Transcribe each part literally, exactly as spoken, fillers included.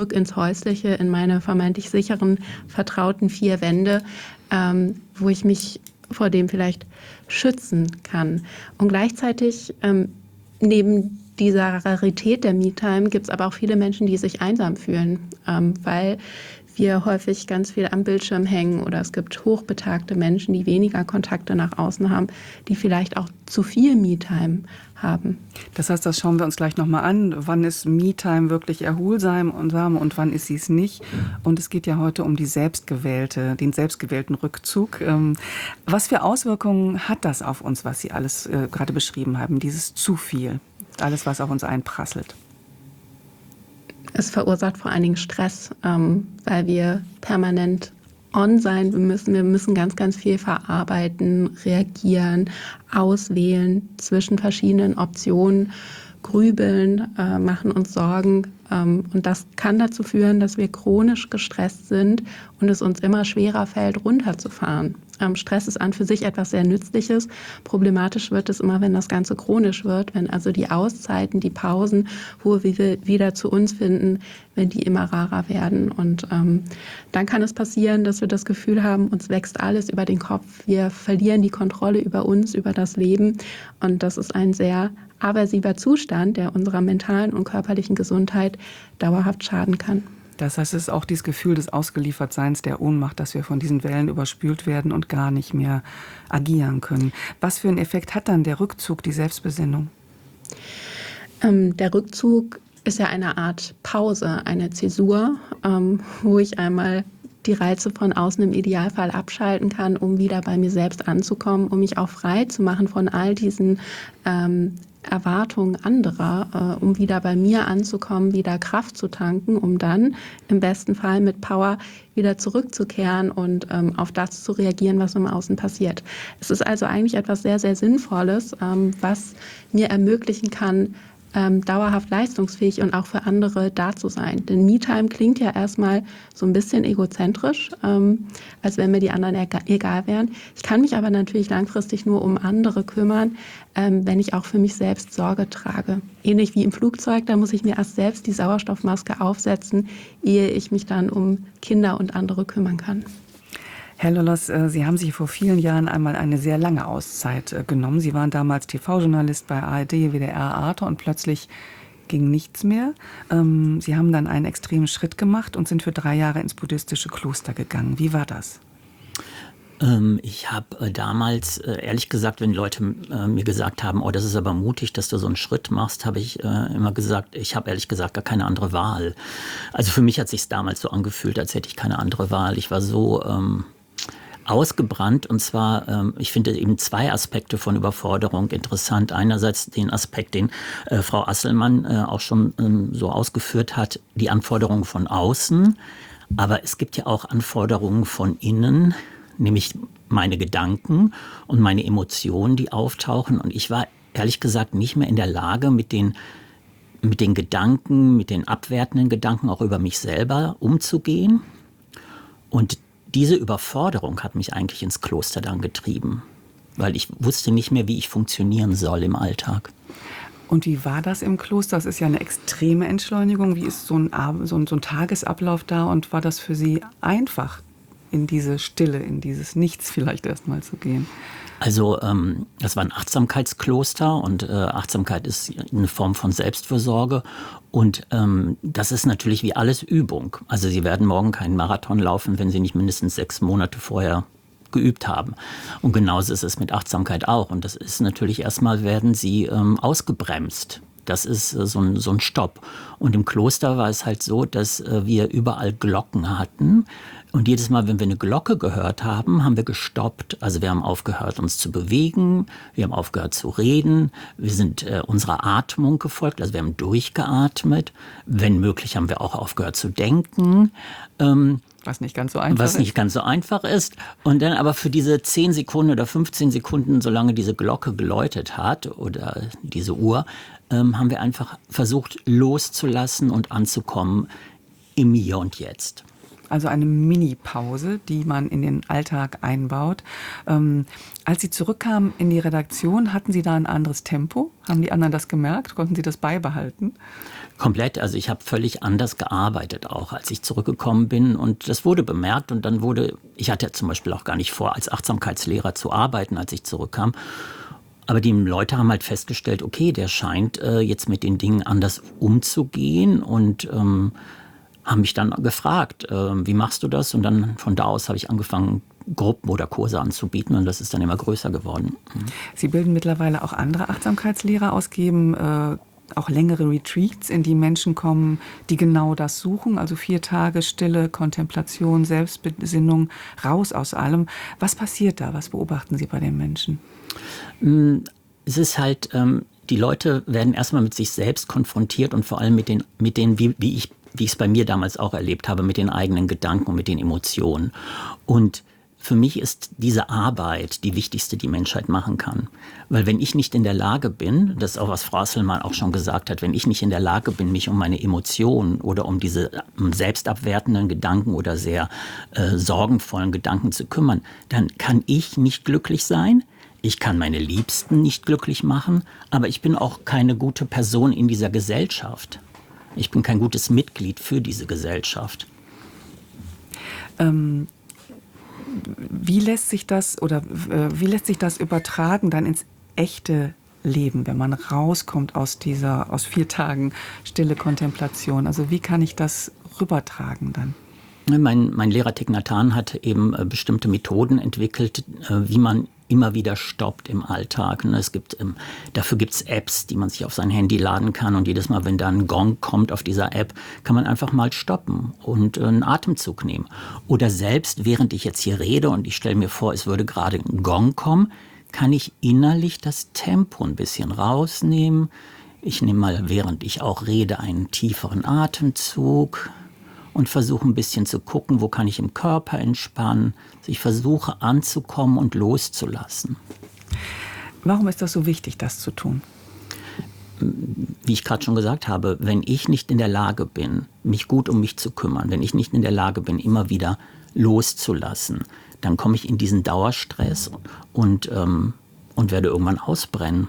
ins Häusliche, in meine vermeintlich sicheren, vertrauten vier Wände, ähm, wo ich mich vor dem vielleicht schützen kann. Und gleichzeitig ähm, neben dieser Rarität der Me-Time gibt es aber auch viele Menschen, die sich einsam fühlen, ähm, weil wir häufig ganz viel am Bildschirm hängen oder es gibt hochbetagte Menschen, die weniger Kontakte nach außen haben, die vielleicht auch zu viel Me-Time haben. Das heißt, das schauen wir uns gleich nochmal an. Wann ist Me-Time wirklich erholsam und und wann ist sie es nicht? Und es geht ja heute um die selbstgewählte, den selbstgewählten Rückzug. Was für Auswirkungen hat das auf uns, was Sie alles äh, gerade beschrieben haben, dieses zu viel, alles, was auf uns einprasselt? Es verursacht vor allen Dingen Stress, ähm, weil wir permanent on sein müssen. Wir müssen ganz, ganz viel verarbeiten, reagieren, auswählen zwischen verschiedenen Optionen, grübeln, äh, machen uns Sorgen. Ähm, und das kann dazu führen, dass wir chronisch gestresst sind und es uns immer schwerer fällt, runterzufahren. Ähm, Stress ist an für sich etwas sehr Nützliches. Problematisch wird es immer, wenn das Ganze chronisch wird, wenn also die Auszeiten, die Pausen, wo wir wieder zu uns finden, wenn die immer rarer werden. Und ähm, dann kann es passieren, dass wir das Gefühl haben, uns wächst alles über den Kopf. Wir verlieren die Kontrolle über uns, über das Leben. Und das ist ein sehr aversiver Zustand, der unserer mentalen und körperlichen Gesundheit dauerhaft schaden kann. Das heißt, es ist auch dieses Gefühl des Ausgeliefertseins, der Ohnmacht, dass wir von diesen Wellen überspült werden und gar nicht mehr agieren können. Was für einen Effekt hat dann der Rückzug, die Selbstbesinnung? Ähm, der Rückzug ist ja eine Art Pause, eine Zäsur, ähm, wo ich einmal die Reize von außen im Idealfall abschalten kann, um wieder bei mir selbst anzukommen, um mich auch frei zu machen von all diesen ähm, Erwartungen anderer, äh, um wieder bei mir anzukommen, wieder Kraft zu tanken, um dann im besten Fall mit Power wieder zurückzukehren und ähm, auf das zu reagieren, was im Außen passiert. Es ist also eigentlich etwas sehr, sehr Sinnvolles, ähm, was mir ermöglichen kann, Ähm, dauerhaft leistungsfähig und auch für andere da zu sein. Denn Me-Time klingt ja erstmal so ein bisschen egozentrisch, ähm, als wenn mir die anderen egal wären. Ich kann mich aber natürlich langfristig nur um andere kümmern, ähm, wenn ich auch für mich selbst Sorge trage. Ähnlich wie im Flugzeug, da muss ich mir erst selbst die Sauerstoffmaske aufsetzen, ehe ich mich dann um Kinder und andere kümmern kann. Herr Lollos, Sie haben sich vor vielen Jahren einmal eine sehr lange Auszeit genommen. Sie waren damals T V-Journalist bei A R D, W D R, Arte und plötzlich ging nichts mehr. Sie haben dann einen extremen Schritt gemacht und sind für drei Jahre ins buddhistische Kloster gegangen. Wie war das? Ich habe damals, ehrlich gesagt, wenn Leute mir gesagt haben, oh, das ist aber mutig, dass du so einen Schritt machst, habe ich immer gesagt, ich habe ehrlich gesagt gar keine andere Wahl. Also für mich hat es sich damals so angefühlt, als hätte ich keine andere Wahl. Ich war so ähm, ausgebrannt und zwar, ähm, ich finde eben zwei Aspekte von Überforderung interessant. Einerseits den Aspekt, den äh, Frau Asselmann äh, auch schon ähm, so ausgeführt hat, die Anforderungen von außen, aber es gibt ja auch Anforderungen von innen, nämlich meine Gedanken und meine Emotionen, die auftauchen. Und ich war ehrlich gesagt nicht mehr in der Lage, mit den, mit den Gedanken, mit den abwertenden Gedanken auch über mich selber umzugehen. Und diese Überforderung hat mich eigentlich ins Kloster dann getrieben, weil ich wusste nicht mehr, wie ich funktionieren soll im Alltag. Und wie war das im Kloster? Das ist ja eine extreme Entschleunigung. Wie ist so ein, Ab- so ein, so ein Tagesablauf da? Und war das für Sie einfach, in diese Stille, in dieses Nichts vielleicht erstmal zu gehen? Also ähm, das war ein Achtsamkeitskloster und äh, Achtsamkeit ist eine Form von Selbstfürsorge und ähm, das ist natürlich wie alles Übung. Also Sie werden morgen keinen Marathon laufen, wenn Sie nicht mindestens sechs Monate vorher geübt haben. Und genauso ist es mit Achtsamkeit auch. Und das ist natürlich erstmal, werden Sie ähm, ausgebremst. Das ist äh, so, ein, so ein Stopp. Und im Kloster war es halt so, dass äh, wir überall Glocken hatten. Und jedes Mal, wenn wir eine Glocke gehört haben, haben wir gestoppt. Also wir haben aufgehört, uns zu bewegen. Wir haben aufgehört zu reden. Wir sind äh, unserer Atmung gefolgt. Also wir haben durchgeatmet. Wenn möglich, haben wir auch aufgehört zu denken. Ähm, Was nicht ganz so einfach was ist. nicht ganz so einfach ist. Und dann aber für diese zehn Sekunden oder fünfzehn Sekunden, solange diese Glocke geläutet hat oder diese Uhr, ähm, haben wir einfach versucht loszulassen und anzukommen im Hier und Jetzt. Also eine Mini-Pause, die man in den Alltag einbaut. Ähm, als Sie zurückkamen in die Redaktion, hatten Sie da ein anderes Tempo? Haben die anderen das gemerkt? Konnten Sie das beibehalten? Komplett. Also ich habe völlig anders gearbeitet auch, als ich zurückgekommen bin. Und das wurde bemerkt. Und dann wurde, ich hatte zum Beispiel auch gar nicht vor, als Achtsamkeitslehrer zu arbeiten, als ich zurückkam. Aber die Leute haben halt festgestellt, okay, der scheint äh, jetzt mit den Dingen anders umzugehen und ähm, haben mich dann gefragt, äh, wie machst du das? Und dann von da aus habe ich angefangen, Gruppen oder Kurse anzubieten und das ist dann immer größer geworden. Mhm. Sie bilden mittlerweile auch andere Achtsamkeitslehrer aus, geben äh, auch längere Retreats, in die Menschen kommen, die genau das suchen, also vier Tage Stille, Kontemplation, Selbstbesinnung, raus aus allem. Was passiert da? Was beobachten Sie bei den Menschen? Es ist halt, ähm, die Leute werden erstmal mit sich selbst konfrontiert und vor allem mit den, mit den wie, wie ich wie ich es bei mir damals auch erlebt habe, mit den eigenen Gedanken und mit den Emotionen. Und für mich ist diese Arbeit die wichtigste, die Menschheit machen kann. Weil wenn ich nicht in der Lage bin, das ist auch was Frau Asselmann auch schon gesagt hat, wenn ich nicht in der Lage bin, mich um meine Emotionen oder um diese selbstabwertenden Gedanken oder sehr äh, sorgenvollen Gedanken zu kümmern, dann kann ich nicht glücklich sein. Ich kann meine Liebsten nicht glücklich machen, aber ich bin auch keine gute Person in dieser Gesellschaft. Ich bin kein gutes Mitglied für diese Gesellschaft. Ähm, wie lässt sich das oder äh, wie lässt sich das übertragen dann ins echte Leben, wenn man rauskommt aus dieser, aus vier Tagen stille Kontemplation? Also wie kann ich das rübertragen dann? Mein, mein Lehrer Thich Nhat Hanh hat eben äh, bestimmte Methoden entwickelt, äh, wie man immer wieder stoppt im Alltag. Es gibt, ähm, dafür gibt es Apps, die man sich auf sein Handy laden kann und jedes Mal, wenn da ein Gong kommt auf dieser App, kann man einfach mal stoppen und äh, einen Atemzug nehmen. Oder selbst, während ich jetzt hier rede und ich stelle mir vor, es würde gerade ein Gong kommen, kann ich innerlich das Tempo ein bisschen rausnehmen. Ich nehme mal, während ich auch rede, einen tieferen Atemzug und versuche ein bisschen zu gucken, wo kann ich im Körper entspannen. Also ich versuche anzukommen und loszulassen. Warum ist das so wichtig, das zu tun? Wie ich gerade schon gesagt habe, wenn ich nicht in der Lage bin, mich gut um mich zu kümmern, wenn ich nicht in der Lage bin, immer wieder loszulassen, dann komme ich in diesen Dauerstress und, ähm, und werde irgendwann ausbrennen.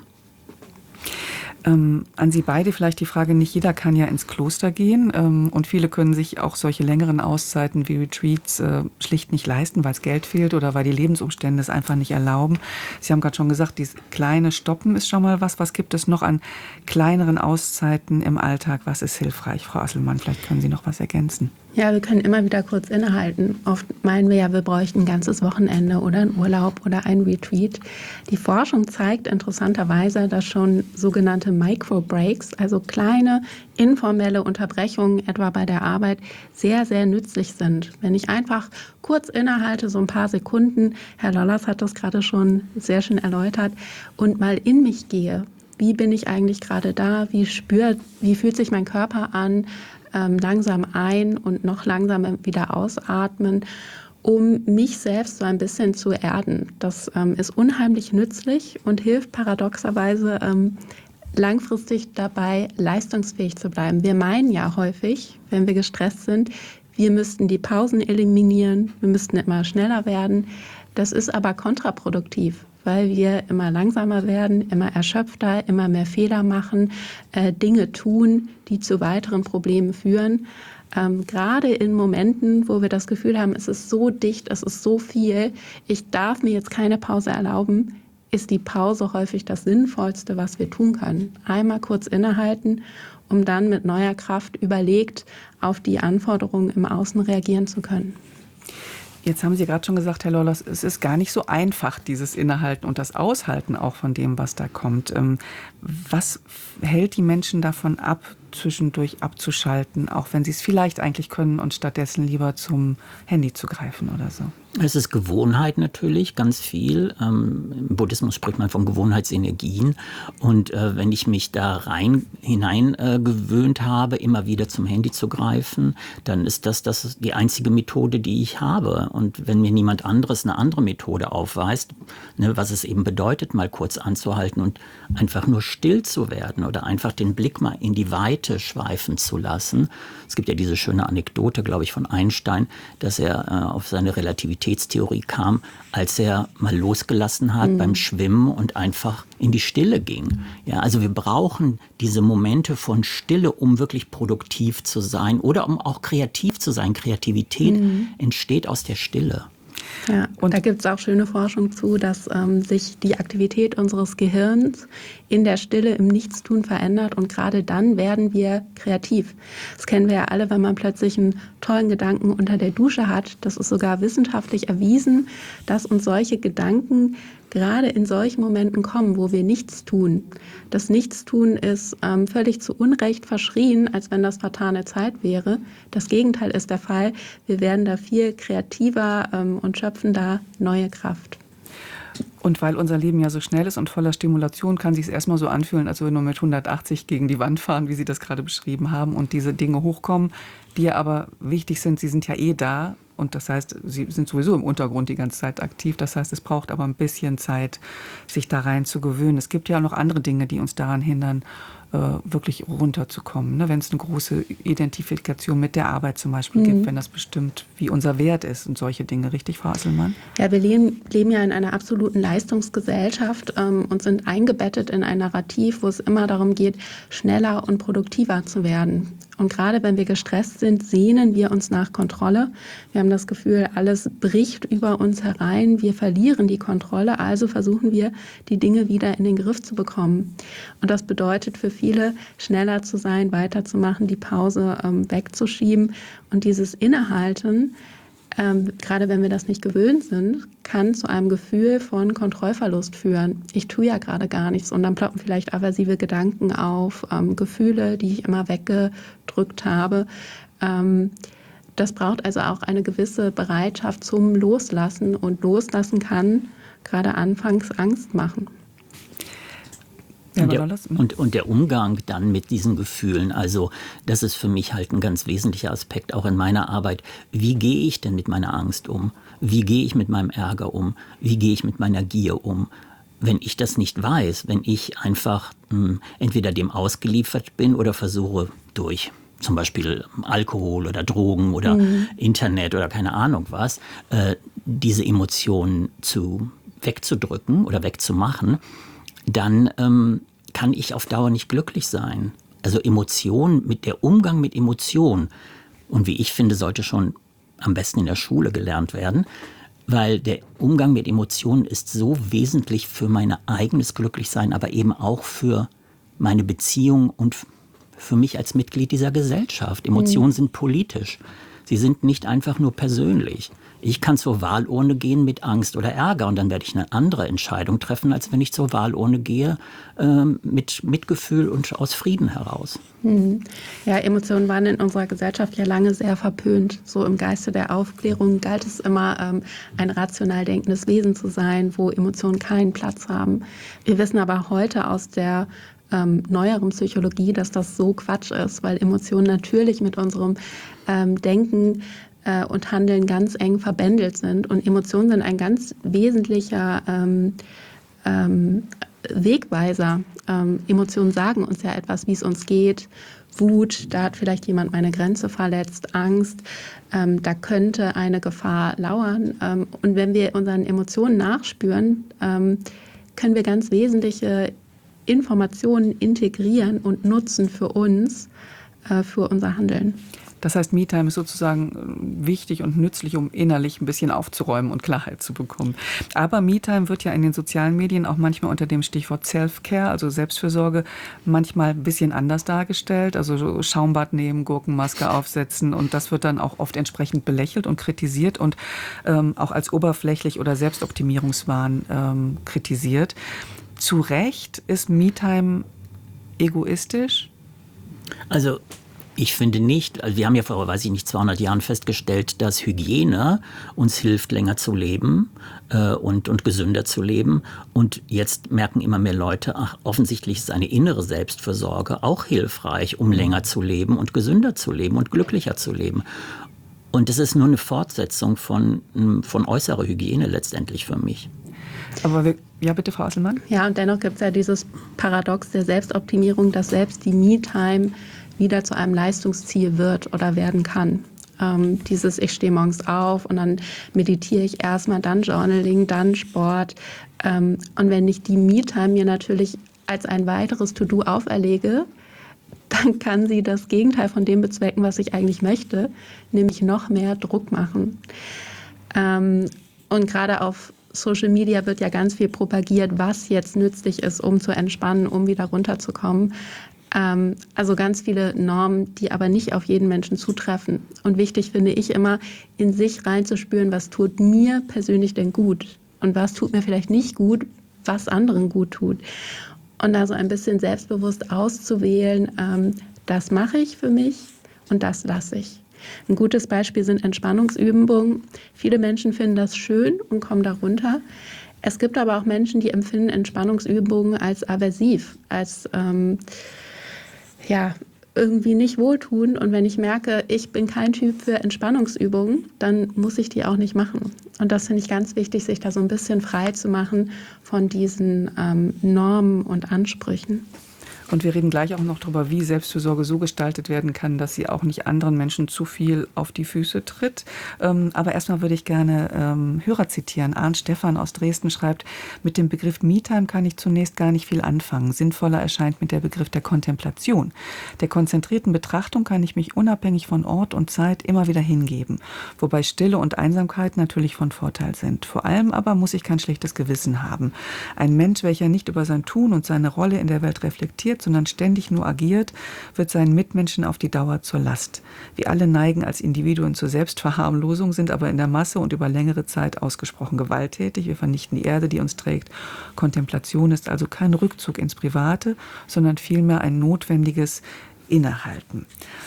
Ähm, an Sie beide vielleicht die Frage, nicht jeder kann ja ins Kloster gehen ähm, und viele können sich auch solche längeren Auszeiten wie Retreats äh, schlicht nicht leisten, weil es Geld fehlt oder weil die Lebensumstände es einfach nicht erlauben. Sie haben gerade schon gesagt, dieses kleine Stoppen ist schon mal was. Was gibt es noch an kleineren Auszeiten im Alltag? Was ist hilfreich? Frau Asselmann, vielleicht können Sie noch was ergänzen. Ja, wir können immer wieder kurz innehalten. Oft meinen wir ja, wir bräuchten ein ganzes Wochenende oder einen Urlaub oder ein Retreat. Die Forschung zeigt interessanterweise, dass schon sogenannte Micro-Breaks, also kleine informelle Unterbrechungen, etwa bei der Arbeit, sehr, sehr nützlich sind. Wenn ich einfach kurz innehalte, so ein paar Sekunden, Herr Lollers hat das gerade schon sehr schön erläutert, und mal in mich gehe. Wie bin ich eigentlich gerade da? Wie spürt, wie fühlt sich mein Körper an? Ähm, langsam ein und noch langsamer wieder ausatmen, um mich selbst so ein bisschen zu erden. Das ähm, ist unheimlich nützlich und hilft paradoxerweise ähm, langfristig dabei, leistungsfähig zu bleiben. Wir meinen ja häufig, wenn wir gestresst sind, wir müssten die Pausen eliminieren, wir müssten immer schneller werden. Das ist aber kontraproduktiv, weil wir immer langsamer werden, immer erschöpfter, immer mehr Fehler machen, äh, Dinge tun, die zu weiteren Problemen führen. Ähm, gerade in Momenten, wo wir das Gefühl haben, es ist so dicht, es ist so viel, ich darf mir jetzt keine Pause erlauben, ist die Pause häufig das Sinnvollste, was wir tun können. Einmal kurz innehalten, um dann mit neuer Kraft überlegt auf die Anforderungen im Außen reagieren zu können. Jetzt haben Sie gerade schon gesagt, Herr Lollers, es ist gar nicht so einfach, dieses Innehalten und das Aushalten auch von dem, was da kommt. Was hält die Menschen davon ab, zwischendurch abzuschalten, auch wenn sie es vielleicht eigentlich können und stattdessen lieber zum Handy zu greifen oder so? Es ist Gewohnheit natürlich, ganz viel. Ähm, Im Buddhismus spricht man von Gewohnheitsenergien. Und äh, wenn ich mich da rein hinein äh, gewöhnt habe, immer wieder zum Handy zu greifen, dann ist das, das die einzige Methode, die ich habe. Und wenn mir niemand anderes eine andere Methode aufweist, ne, was es eben bedeutet, mal kurz anzuhalten und einfach nur still zu werden oder einfach den Blick mal in die Weite schweifen zu lassen. Es gibt ja diese schöne Anekdote, glaube ich, von Einstein, dass er äh, auf seine Relativität Theorie kam, als er mal losgelassen hat mhm. beim Schwimmen und einfach in die Stille ging. Ja, also wir brauchen diese Momente von Stille, um wirklich produktiv zu sein oder um auch kreativ zu sein. Kreativität mhm. entsteht aus der Stille. Ja, und da gibt es auch schöne Forschung zu, dass ähm, sich die Aktivität unseres Gehirns in der Stille im Nichtstun verändert und gerade dann werden wir kreativ. Das kennen wir ja alle, wenn man plötzlich einen tollen Gedanken unter der Dusche hat. Das ist sogar wissenschaftlich erwiesen, dass uns solche Gedanken gerade in solchen Momenten kommen, wo wir nichts tun. Das Nichtstun ist ähm, völlig zu Unrecht verschrien, als wenn das vertane Zeit wäre. Das Gegenteil ist der Fall. Wir werden da viel kreativer ähm, und schöpfen da neue Kraft. Und weil unser Leben ja so schnell ist und voller Stimulation, kann sich es erstmal so anfühlen, als würden wir mit hundertachtzig gegen die Wand fahren, wie Sie das gerade beschrieben haben, und diese Dinge hochkommen, die ja aber wichtig sind. Sie sind ja eh da. Und das heißt, sie sind sowieso im Untergrund die ganze Zeit aktiv. Das heißt, es braucht aber ein bisschen Zeit, sich da rein zu gewöhnen. Es gibt ja auch noch andere Dinge, die uns daran hindern, wirklich runterzukommen. Ne? Wenn es eine große Identifikation mit der Arbeit zum Beispiel mhm. gibt, wenn das bestimmt, wie unser Wert ist und solche Dinge. Richtig, Frau Asselmann? Ja, wir leben, leben ja in einer absoluten Leistungsgesellschaft ähm, und sind eingebettet in ein Narrativ, wo es immer darum geht, schneller und produktiver zu werden. Und gerade wenn wir gestresst sind, sehnen wir uns nach Kontrolle. Wir haben das Gefühl, alles bricht über uns herein. Wir verlieren die Kontrolle. Also versuchen wir, die Dinge wieder in den Griff zu bekommen. Und das bedeutet für viele, schneller zu sein, weiterzumachen, die Pause ähm, wegzuschieben. Und dieses Innehalten, ähm, gerade wenn wir das nicht gewöhnt sind, kann zu einem Gefühl von Kontrollverlust führen. Ich tue ja gerade gar nichts und dann ploppen vielleicht aversive Gedanken auf, ähm, Gefühle, die ich immer weggedrückt habe. Ähm, das braucht also auch eine gewisse Bereitschaft zum Loslassen und Loslassen kann gerade anfangs Angst machen. Und der, und, und der Umgang dann mit diesen Gefühlen, also das ist für mich halt ein ganz wesentlicher Aspekt auch in meiner Arbeit. Wie gehe ich denn mit meiner Angst um? Wie gehe ich mit meinem Ärger um? Wie gehe ich mit meiner Gier um? Wenn ich das nicht weiß, wenn ich einfach mh, entweder dem ausgeliefert bin oder versuche durch zum Beispiel Alkohol oder Drogen oder mhm. Internet oder keine Ahnung was, äh, diese Emotionen zu wegzudrücken oder wegzumachen, dann ähm, kann ich auf Dauer nicht glücklich sein. Also Emotionen, mit der Umgang mit Emotionen, und wie ich finde, sollte schon am besten in der Schule gelernt werden, weil der Umgang mit Emotionen ist so wesentlich für mein eigenes Glücklichsein, aber eben auch für meine Beziehung und für mich als Mitglied dieser Gesellschaft. Emotionen mhm. sind politisch. Sie sind nicht einfach nur persönlich. Ich kann zur Wahlurne gehen mit Angst oder Ärger und dann werde ich eine andere Entscheidung treffen, als wenn ich zur Wahlurne gehe äh, mit Mitgefühl und aus Frieden heraus. Hm. Ja, Emotionen waren in unserer Gesellschaft ja lange sehr verpönt. So im Geiste der Aufklärung galt es immer, ähm, ein rational denkendes Wesen zu sein, wo Emotionen keinen Platz haben. Wir wissen aber heute aus der ähm, neueren Psychologie, dass das so Quatsch ist, weil Emotionen natürlich mit unserem ähm, Denken und Handeln ganz eng verbändelt sind. Und Emotionen sind ein ganz wesentlicher ähm, ähm, Wegweiser. Ähm, Emotionen sagen uns ja etwas, wie es uns geht. Wut, da hat vielleicht jemand meine Grenze verletzt. Angst, ähm, da könnte eine Gefahr lauern. Ähm, und wenn wir unseren Emotionen nachspüren, ähm, können wir ganz wesentliche Informationen integrieren und nutzen für uns, äh, für unser Handeln. Das heißt, Me-Time ist sozusagen wichtig und nützlich, um innerlich ein bisschen aufzuräumen und Klarheit zu bekommen. Aber Me-Time wird ja in den sozialen Medien auch manchmal unter dem Stichwort Self-Care, also Selbstfürsorge, manchmal ein bisschen anders dargestellt. Also Schaumbad nehmen, Gurkenmaske aufsetzen, und das wird dann auch oft entsprechend belächelt und kritisiert und ähm, auch als oberflächlich oder Selbstoptimierungswahn ähm, kritisiert. Zu Recht, ist Me-Time egoistisch? Also Ich finde nicht, also wir haben ja vor, weiß ich nicht, zweihundert Jahren festgestellt, dass Hygiene uns hilft, länger zu leben äh, und, und gesünder zu leben. Und jetzt merken immer mehr Leute, ach, offensichtlich ist eine innere Selbstfürsorge auch hilfreich, um länger zu leben und gesünder zu leben und glücklicher zu leben. Und das ist nur eine Fortsetzung von, von äußerer Hygiene letztendlich für mich. Aber wir, ja, bitte, Frau Asselmann. Ja, und dennoch gibt es ja dieses Paradox der Selbstoptimierung, dass selbst die Me-Time wieder zu einem Leistungsziel wird oder werden kann. Ähm, dieses, ich stehe morgens auf und dann meditiere ich erstmal, dann Journaling, dann Sport. Ähm, und wenn ich die Me-Time mir natürlich als ein weiteres To-Do auferlege, dann kann sie das Gegenteil von dem bezwecken, was ich eigentlich möchte, nämlich noch mehr Druck machen. Ähm, und gerade auf Social Media wird ja ganz viel propagiert, was jetzt nützlich ist, um zu entspannen, um wieder runterzukommen. Ähm, also ganz viele Normen, die aber nicht auf jeden Menschen zutreffen. Und wichtig finde ich immer, in sich reinzuspüren, was tut mir persönlich denn gut und was tut mir vielleicht nicht gut, was anderen gut tut. Und da so ein bisschen selbstbewusst auszuwählen, ähm, das mache ich für mich und das lasse ich. Ein gutes Beispiel sind Entspannungsübungen. Viele Menschen finden das schön und kommen da runter. Es gibt aber auch Menschen, die empfinden Entspannungsübungen als aversiv, als ähm, ja, irgendwie nicht wohltun. Und wenn ich merke, ich bin kein Typ für Entspannungsübungen, dann muss ich die auch nicht machen. Und das finde ich ganz wichtig, sich da so ein bisschen frei zu machen von diesen ähm, Normen und Ansprüchen. Und wir reden gleich auch noch darüber, wie Selbstfürsorge so gestaltet werden kann, dass sie auch nicht anderen Menschen zu viel auf die Füße tritt. Ähm, aber erstmal würde ich gerne ähm, Hörer zitieren. Arndt Stefan aus Dresden schreibt, mit dem Begriff Me-Time kann ich zunächst gar nicht viel anfangen. Sinnvoller erscheint mit der Begriff der Kontemplation. Der konzentrierten Betrachtung kann ich mich unabhängig von Ort und Zeit immer wieder hingeben. Wobei Stille und Einsamkeit natürlich von Vorteil sind. Vor allem aber muss ich kein schlechtes Gewissen haben. Ein Mensch, welcher nicht über sein Tun und seine Rolle in der Welt reflektiert, sondern ständig nur agiert, wird seinen Mitmenschen auf die Dauer zur Last. Wir alle neigen als Individuen zur Selbstverharmlosung, sind aber in der Masse und über längere Zeit ausgesprochen gewalttätig. Wir vernichten die Erde, die uns trägt. Kontemplation ist also kein Rückzug ins Private, sondern vielmehr ein notwendiges Innehalten.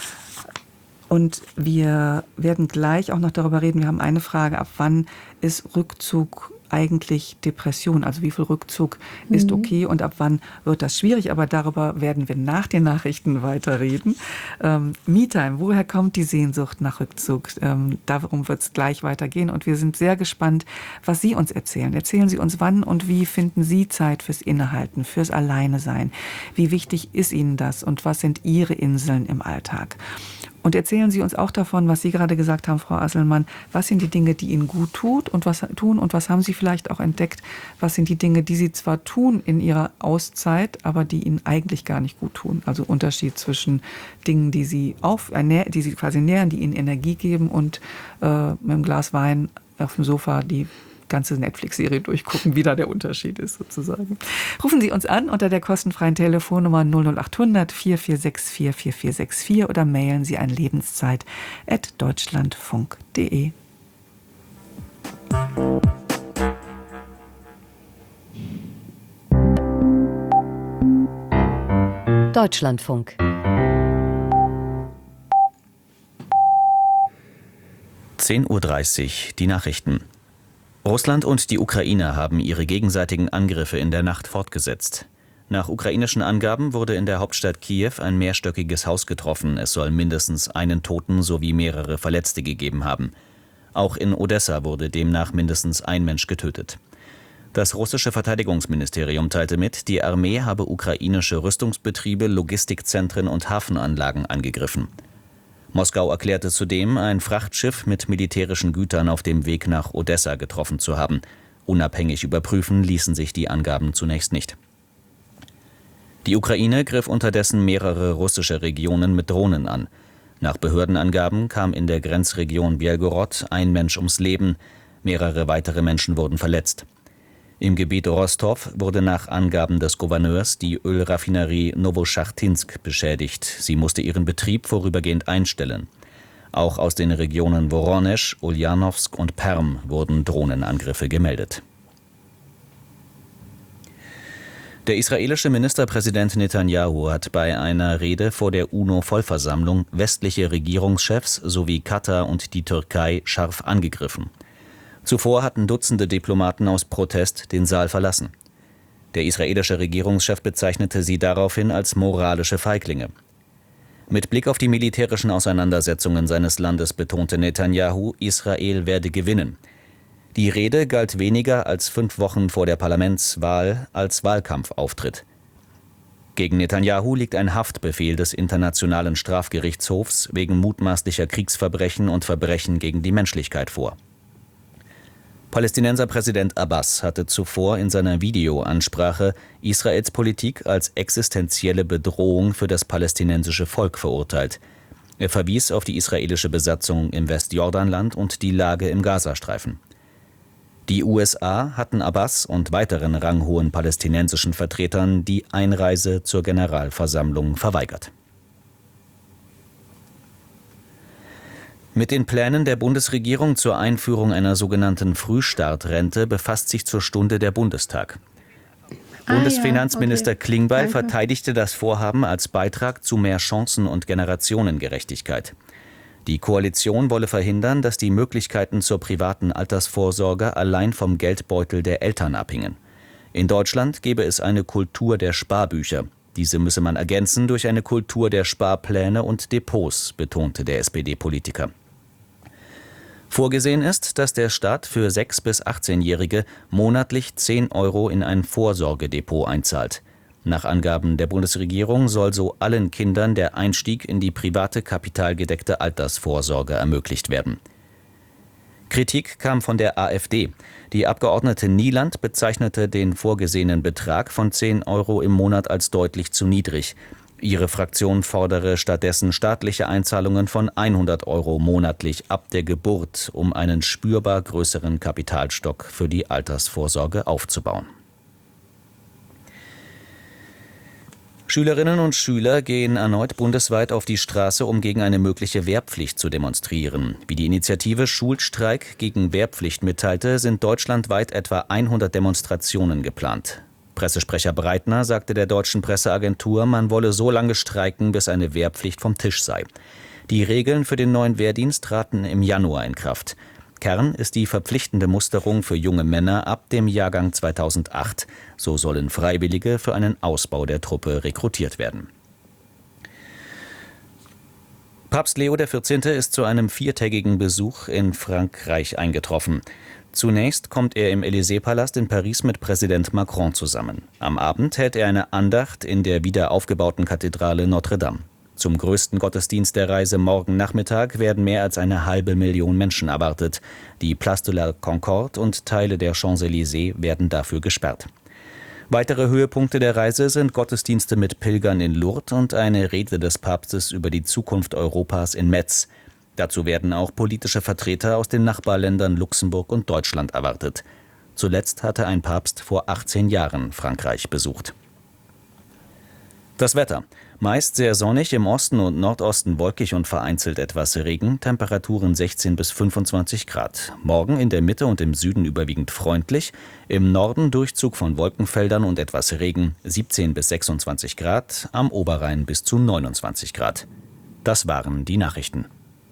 Und wir werden gleich auch noch darüber reden, wir haben eine Frage, ab wann ist Rückzug eigentlich Depression, also wie viel Rückzug ist okay und ab wann wird das schwierig, aber darüber werden wir nach den Nachrichten weiterreden. Ähm, Me-Time, woher kommt die Sehnsucht nach Rückzug? Ähm, darum wird es gleich weitergehen und wir sind sehr gespannt, was Sie uns erzählen. Erzählen Sie uns, wann und wie finden Sie Zeit fürs Innehalten, fürs Alleine sein? Wie wichtig ist Ihnen das und was sind Ihre Inseln im Alltag? Und erzählen Sie uns auch davon, was Sie gerade gesagt haben, Frau Asselmann. Was sind die Dinge, die Ihnen gut tut und was tun und was haben Sie vielleicht auch entdeckt? Was sind die Dinge, die Sie zwar tun in Ihrer Auszeit, aber die Ihnen eigentlich gar nicht gut tun? Also Unterschied zwischen Dingen, die Sie auf, äh, die Sie quasi nähren, die Ihnen Energie geben und äh, mit einem Glas Wein auf dem Sofa die ganze Netflix-Serie durchgucken, wie da der Unterschied ist sozusagen. Rufen Sie uns an unter der kostenfreien Telefonnummer null null acht hundert vier vier sechs vier vier vier sechs vier oder mailen Sie an lebenszeit at deutschlandfunk punkt de. Deutschlandfunk. zehn Uhr dreißig, die Nachrichten. Russland und die Ukraine haben ihre gegenseitigen Angriffe in der Nacht fortgesetzt. Nach ukrainischen Angaben wurde in der Hauptstadt Kiew ein mehrstöckiges Haus getroffen. Es soll mindestens einen Toten sowie mehrere Verletzte gegeben haben. Auch in Odessa wurde demnach mindestens ein Mensch getötet. Das russische Verteidigungsministerium teilte mit, die Armee habe ukrainische Rüstungsbetriebe, Logistikzentren und Hafenanlagen angegriffen. Moskau erklärte zudem, ein Frachtschiff mit militärischen Gütern auf dem Weg nach Odessa getroffen zu haben. Unabhängig überprüfen ließen sich die Angaben zunächst nicht. Die Ukraine griff unterdessen mehrere russische Regionen mit Drohnen an. Nach Behördenangaben kam in der Grenzregion Belgorod ein Mensch ums Leben, mehrere weitere Menschen wurden verletzt. Im Gebiet Rostow wurde nach Angaben des Gouverneurs die Ölraffinerie Nowoschachtynsk beschädigt. Sie musste ihren Betrieb vorübergehend einstellen. Auch aus den Regionen Woronesch, Uljanowsk und Perm wurden Drohnenangriffe gemeldet. Der israelische Ministerpräsident Netanyahu hat bei einer Rede vor der UNO-Vollversammlung westliche Regierungschefs sowie Katar und die Türkei scharf angegriffen. Zuvor hatten Dutzende Diplomaten aus Protest den Saal verlassen. Der israelische Regierungschef bezeichnete sie daraufhin als moralische Feiglinge. Mit Blick auf die militärischen Auseinandersetzungen seines Landes betonte Netanyahu, Israel werde gewinnen. Die Rede galt weniger als fünf Wochen vor der Parlamentswahl als Wahlkampfauftritt. Gegen Netanyahu liegt ein Haftbefehl des Internationalen Strafgerichtshofs wegen mutmaßlicher Kriegsverbrechen und Verbrechen gegen die Menschlichkeit vor. Palästinenser Präsident Abbas hatte zuvor in seiner Videoansprache Israels Politik als existenzielle Bedrohung für das palästinensische Volk verurteilt. Er verwies auf die israelische Besatzung im Westjordanland und die Lage im Gazastreifen. Die U S A hatten Abbas und weiteren ranghohen palästinensischen Vertretern die Einreise zur Generalversammlung verweigert. Mit den Plänen der Bundesregierung zur Einführung einer sogenannten Frühstartrente befasst sich zur Stunde der Bundestag. Ah, Bundesfinanzminister ja, okay. Klingbeil Danke. verteidigte das Vorhaben als Beitrag zu mehr Chancen und Generationengerechtigkeit. Die Koalition wolle verhindern, dass die Möglichkeiten zur privaten Altersvorsorge allein vom Geldbeutel der Eltern abhingen. In Deutschland gebe es eine Kultur der Sparbücher. Diese müsse man ergänzen durch eine Kultur der Sparpläne und Depots, betonte der S P D-Politiker. Vorgesehen ist, dass der Staat für sechs- bis achtzehnjährige monatlich zehn Euro in ein Vorsorgedepot einzahlt. Nach Angaben der Bundesregierung soll so allen Kindern der Einstieg in die private kapitalgedeckte Altersvorsorge ermöglicht werden. Kritik kam von der AfD. Die Abgeordnete Nieland bezeichnete den vorgesehenen Betrag von zehn Euro im Monat als deutlich zu niedrig. Ihre Fraktion fordere stattdessen staatliche Einzahlungen von hundert Euro monatlich ab der Geburt, um einen spürbar größeren Kapitalstock für die Altersvorsorge aufzubauen. Schülerinnen und Schüler gehen erneut bundesweit auf die Straße, um gegen eine mögliche Wehrpflicht zu demonstrieren. Wie die Initiative Schulstreik gegen Wehrpflicht mitteilte, sind deutschlandweit etwa hundert Demonstrationen geplant. Pressesprecher Breitner sagte der deutschen Presseagentur, man wolle so lange streiken, bis eine Wehrpflicht vom Tisch sei. Die Regeln für den neuen Wehrdienst traten im Januar in Kraft. Kern ist die verpflichtende Musterung für junge Männer ab dem Jahrgang zweitausendacht. So sollen Freiwillige für einen Ausbau der Truppe rekrutiert werden. Papst Leo der vierzehnte ist zu einem viertägigen Besuch in Frankreich eingetroffen. Zunächst kommt er im Élysée-Palast in Paris mit Präsident Macron zusammen. Am Abend hält er eine Andacht in der wieder aufgebauten Kathedrale Notre-Dame. Zum größten Gottesdienst der Reise morgen Nachmittag werden mehr als eine halbe Million Menschen erwartet. Die Place de la Concorde und Teile der Champs-Élysées werden dafür gesperrt. Weitere Höhepunkte der Reise sind Gottesdienste mit Pilgern in Lourdes und eine Rede des Papstes über die Zukunft Europas in Metz. Dazu werden auch politische Vertreter aus den Nachbarländern Luxemburg und Deutschland erwartet. Zuletzt hatte ein Papst vor achtzehn Jahren Frankreich besucht. Das Wetter. Meist sehr sonnig, im Osten und Nordosten wolkig und vereinzelt etwas Regen, Temperaturen sechzehn bis fünfundzwanzig Grad. Morgen in der Mitte und im Süden überwiegend freundlich, im Norden Durchzug von Wolkenfeldern und etwas Regen, siebzehn bis sechsundzwanzig Grad, am Oberrhein bis zu neunundzwanzig Grad. Das waren die Nachrichten.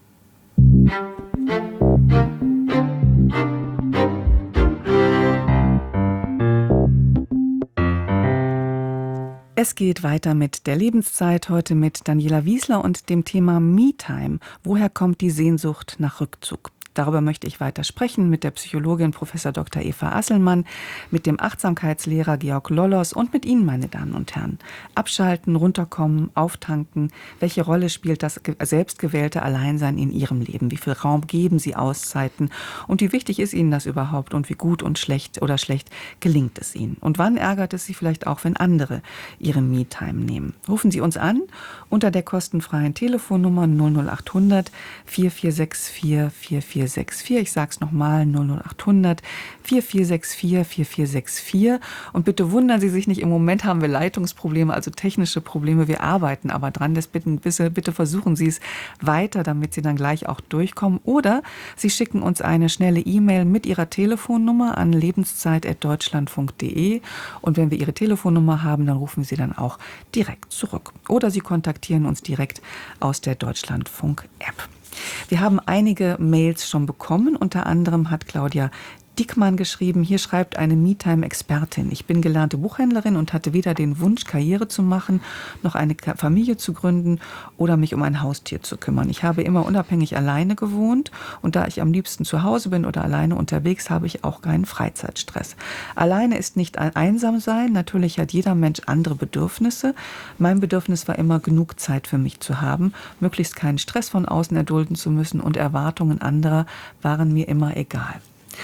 Es geht weiter mit der Lebenszeit, heute mit Daniela Wiesler und dem Thema Me-Time. Woher kommt die Sehnsucht nach Rückzug? Darüber möchte ich weiter sprechen mit der Psychologin Professor Doktor Eva Asselmann, mit dem Achtsamkeitslehrer Georg Lollos und mit Ihnen, meine Damen und Herren. Abschalten, runterkommen, auftanken. Welche Rolle spielt das selbstgewählte Alleinsein in Ihrem Leben? Wie viel Raum geben Sie Auszeiten? Und wie wichtig ist Ihnen das überhaupt? Und wie gut und schlecht oder schlecht gelingt es Ihnen? Und wann ärgert es Sie vielleicht auch, wenn andere ihre Me-Time nehmen? Rufen Sie uns an unter der kostenfreien Telefonnummer null null acht hundert vier vier sechs vier vier vier vier sechs vier. Ich sage es nochmal, null null acht hundert vier vier sechs vier vier vier sechs vier. Und bitte wundern Sie sich nicht, im Moment haben wir Leitungsprobleme, also technische Probleme. Wir arbeiten aber dran. Das bitten, bitte, bitte versuchen Sie es weiter, damit Sie dann gleich auch durchkommen. Oder Sie schicken uns eine schnelle E-Mail mit Ihrer Telefonnummer an lebenszeit at deutschlandfunk punkt de. Und wenn wir Ihre Telefonnummer haben, dann rufen Sie dann auch direkt zurück. Oder Sie kontaktieren uns direkt aus der Deutschlandfunk-App. Wir haben einige Mails schon bekommen. Unter anderem hat Claudia Dickmann geschrieben, hier schreibt eine Me-Time-Expertin. Ich bin gelernte Buchhändlerin und hatte weder den Wunsch, Karriere zu machen, noch eine Familie zu gründen oder mich um ein Haustier zu kümmern. Ich habe immer unabhängig alleine gewohnt und da ich am liebsten zu Hause bin oder alleine unterwegs, habe ich auch keinen Freizeitstress. Alleine ist nicht ein einsam sein. Natürlich hat jeder Mensch andere Bedürfnisse. Mein Bedürfnis war immer, genug Zeit für mich zu haben, möglichst keinen Stress von außen erdulden zu müssen und Erwartungen anderer waren mir immer egal.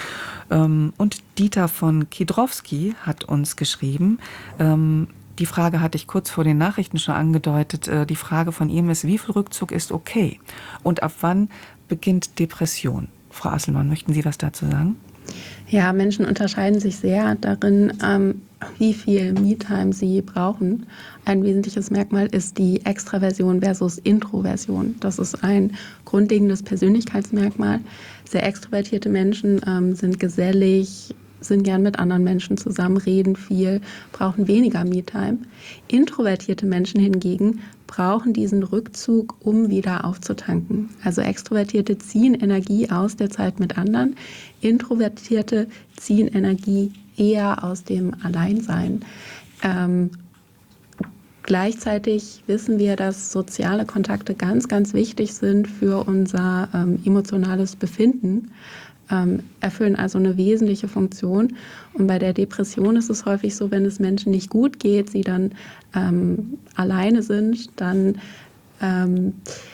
Und Dieter von Kiedrowski hat uns geschrieben, die Frage hatte ich kurz vor den Nachrichten schon angedeutet, die Frage von ihm ist, wie viel Rückzug ist okay und ab wann beginnt Depression? Frau Asselmann, möchten Sie was dazu sagen? Ja, Menschen unterscheiden sich sehr darin, ähm, wie viel Me-Time sie brauchen. Ein wesentliches Merkmal ist die Extraversion versus Introversion. Das ist ein grundlegendes Persönlichkeitsmerkmal. Sehr extrovertierte Menschen ähm, sind gesellig, sind gern mit anderen Menschen zusammen, reden viel, brauchen weniger Me-Time. Introvertierte Menschen hingegen brauchen diesen Rückzug, um wieder aufzutanken. Also Extrovertierte ziehen Energie aus der Zeit mit anderen, Introvertierte ziehen Energie eher aus dem Alleinsein. Ähm, gleichzeitig wissen wir, dass soziale Kontakte ganz, ganz wichtig sind für unser ähm, emotionales Befinden. Ähm, erfüllen also eine wesentliche Funktion. Und bei der Depression ist es häufig so, wenn es Menschen nicht gut geht, sie dann ähm, alleine sind, dann ähm,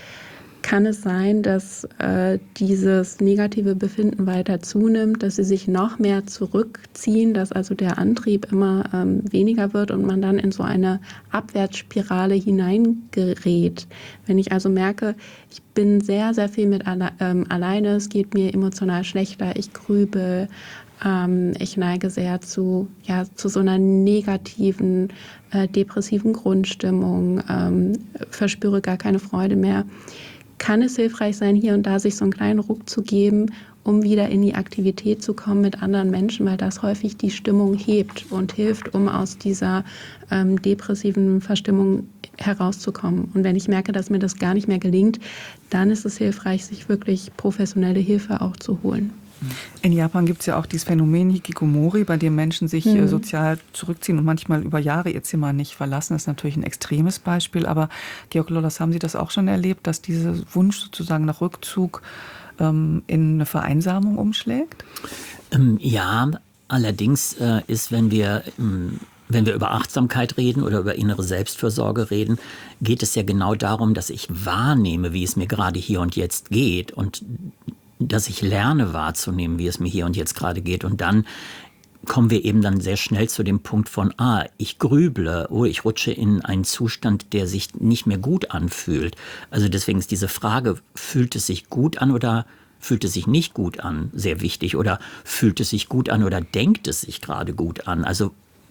kann es sein, dass äh, dieses negative Befinden weiter zunimmt, dass sie sich noch mehr zurückziehen, dass also der Antrieb immer ähm, weniger wird und man dann in so eine Abwärtsspirale hineingerät. Wenn ich also merke, ich bin sehr, sehr viel mit alle, ähm, alleine, es geht mir emotional schlechter, ich grübel, ähm, ich neige sehr zu, ja, zu so einer negativen, äh, depressiven Grundstimmung, ähm, verspüre gar keine Freude mehr, kann es hilfreich sein, hier und da sich so einen kleinen Ruck zu geben, um wieder in die Aktivität zu kommen mit anderen Menschen, weil das häufig die Stimmung hebt und hilft, um aus dieser ähm, depressiven Verstimmung herauszukommen. Und wenn ich merke, dass mir das gar nicht mehr gelingt, dann ist es hilfreich, sich wirklich professionelle Hilfe auch zu holen. In Japan gibt es ja auch dieses Phänomen Hikikomori, bei dem Menschen sich mhm. sozial zurückziehen und manchmal über Jahre ihr Zimmer nicht verlassen. Das ist natürlich ein extremes Beispiel. Aber Georg Lollers, haben Sie das auch schon erlebt, dass dieser Wunsch sozusagen nach Rückzug ähm, in eine Vereinsamung umschlägt? Ähm, ja, allerdings äh, ist, wenn wir... Ähm Wenn wir über Achtsamkeit reden oder über innere Selbstfürsorge reden, geht es ja genau darum, dass ich wahrnehme, wie es mir gerade hier und jetzt geht und dass ich lerne wahrzunehmen, wie es mir hier und jetzt gerade geht. Und dann kommen wir eben dann sehr schnell zu dem Punkt von, ah, ich grüble, oh, ich rutsche in einen Zustand, der sich nicht mehr gut anfühlt. Also deswegen ist diese Frage, fühlt es sich gut an oder fühlt es sich nicht gut an, sehr wichtig. Oder fühlt es sich gut an oder denkt es sich gerade gut an? Also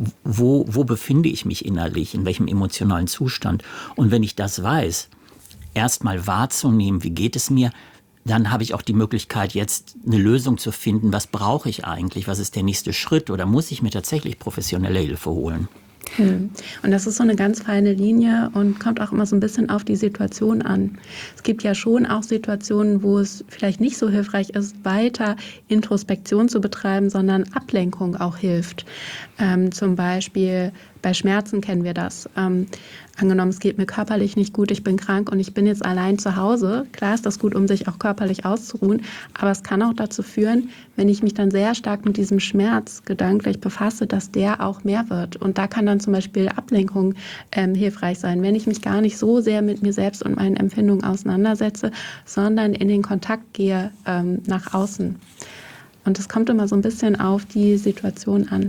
Wo, wo befinde ich mich innerlich, in welchem emotionalen Zustand? Und wenn ich das weiß, erstmal wahrzunehmen, wie geht es mir, dann habe ich auch die Möglichkeit, jetzt eine Lösung zu finden, was brauche ich eigentlich, was ist der nächste Schritt oder muss ich mir tatsächlich professionelle Hilfe holen? Hm. Und das ist so eine ganz feine Linie und kommt auch immer so ein bisschen auf die Situation an. Es gibt ja schon auch Situationen, wo es vielleicht nicht so hilfreich ist, weiter Introspektion zu betreiben, sondern Ablenkung auch hilft. Ähm, zum Beispiel bei Schmerzen kennen wir das. Ähm, angenommen, es geht mir körperlich nicht gut, ich bin krank und ich bin jetzt allein zu Hause. Klar ist das gut, um sich auch körperlich auszuruhen, aber es kann auch dazu führen, wenn ich mich dann sehr stark mit diesem Schmerz gedanklich befasse, dass der auch mehr wird. Und da kann dann zum Beispiel Ablenkung ähm, hilfreich sein, wenn ich mich gar nicht so sehr mit mir selbst und meinen Empfindungen auseinandersetze, sondern in den Kontakt gehe ähm, nach außen. Und es kommt immer so ein bisschen auf die Situation an.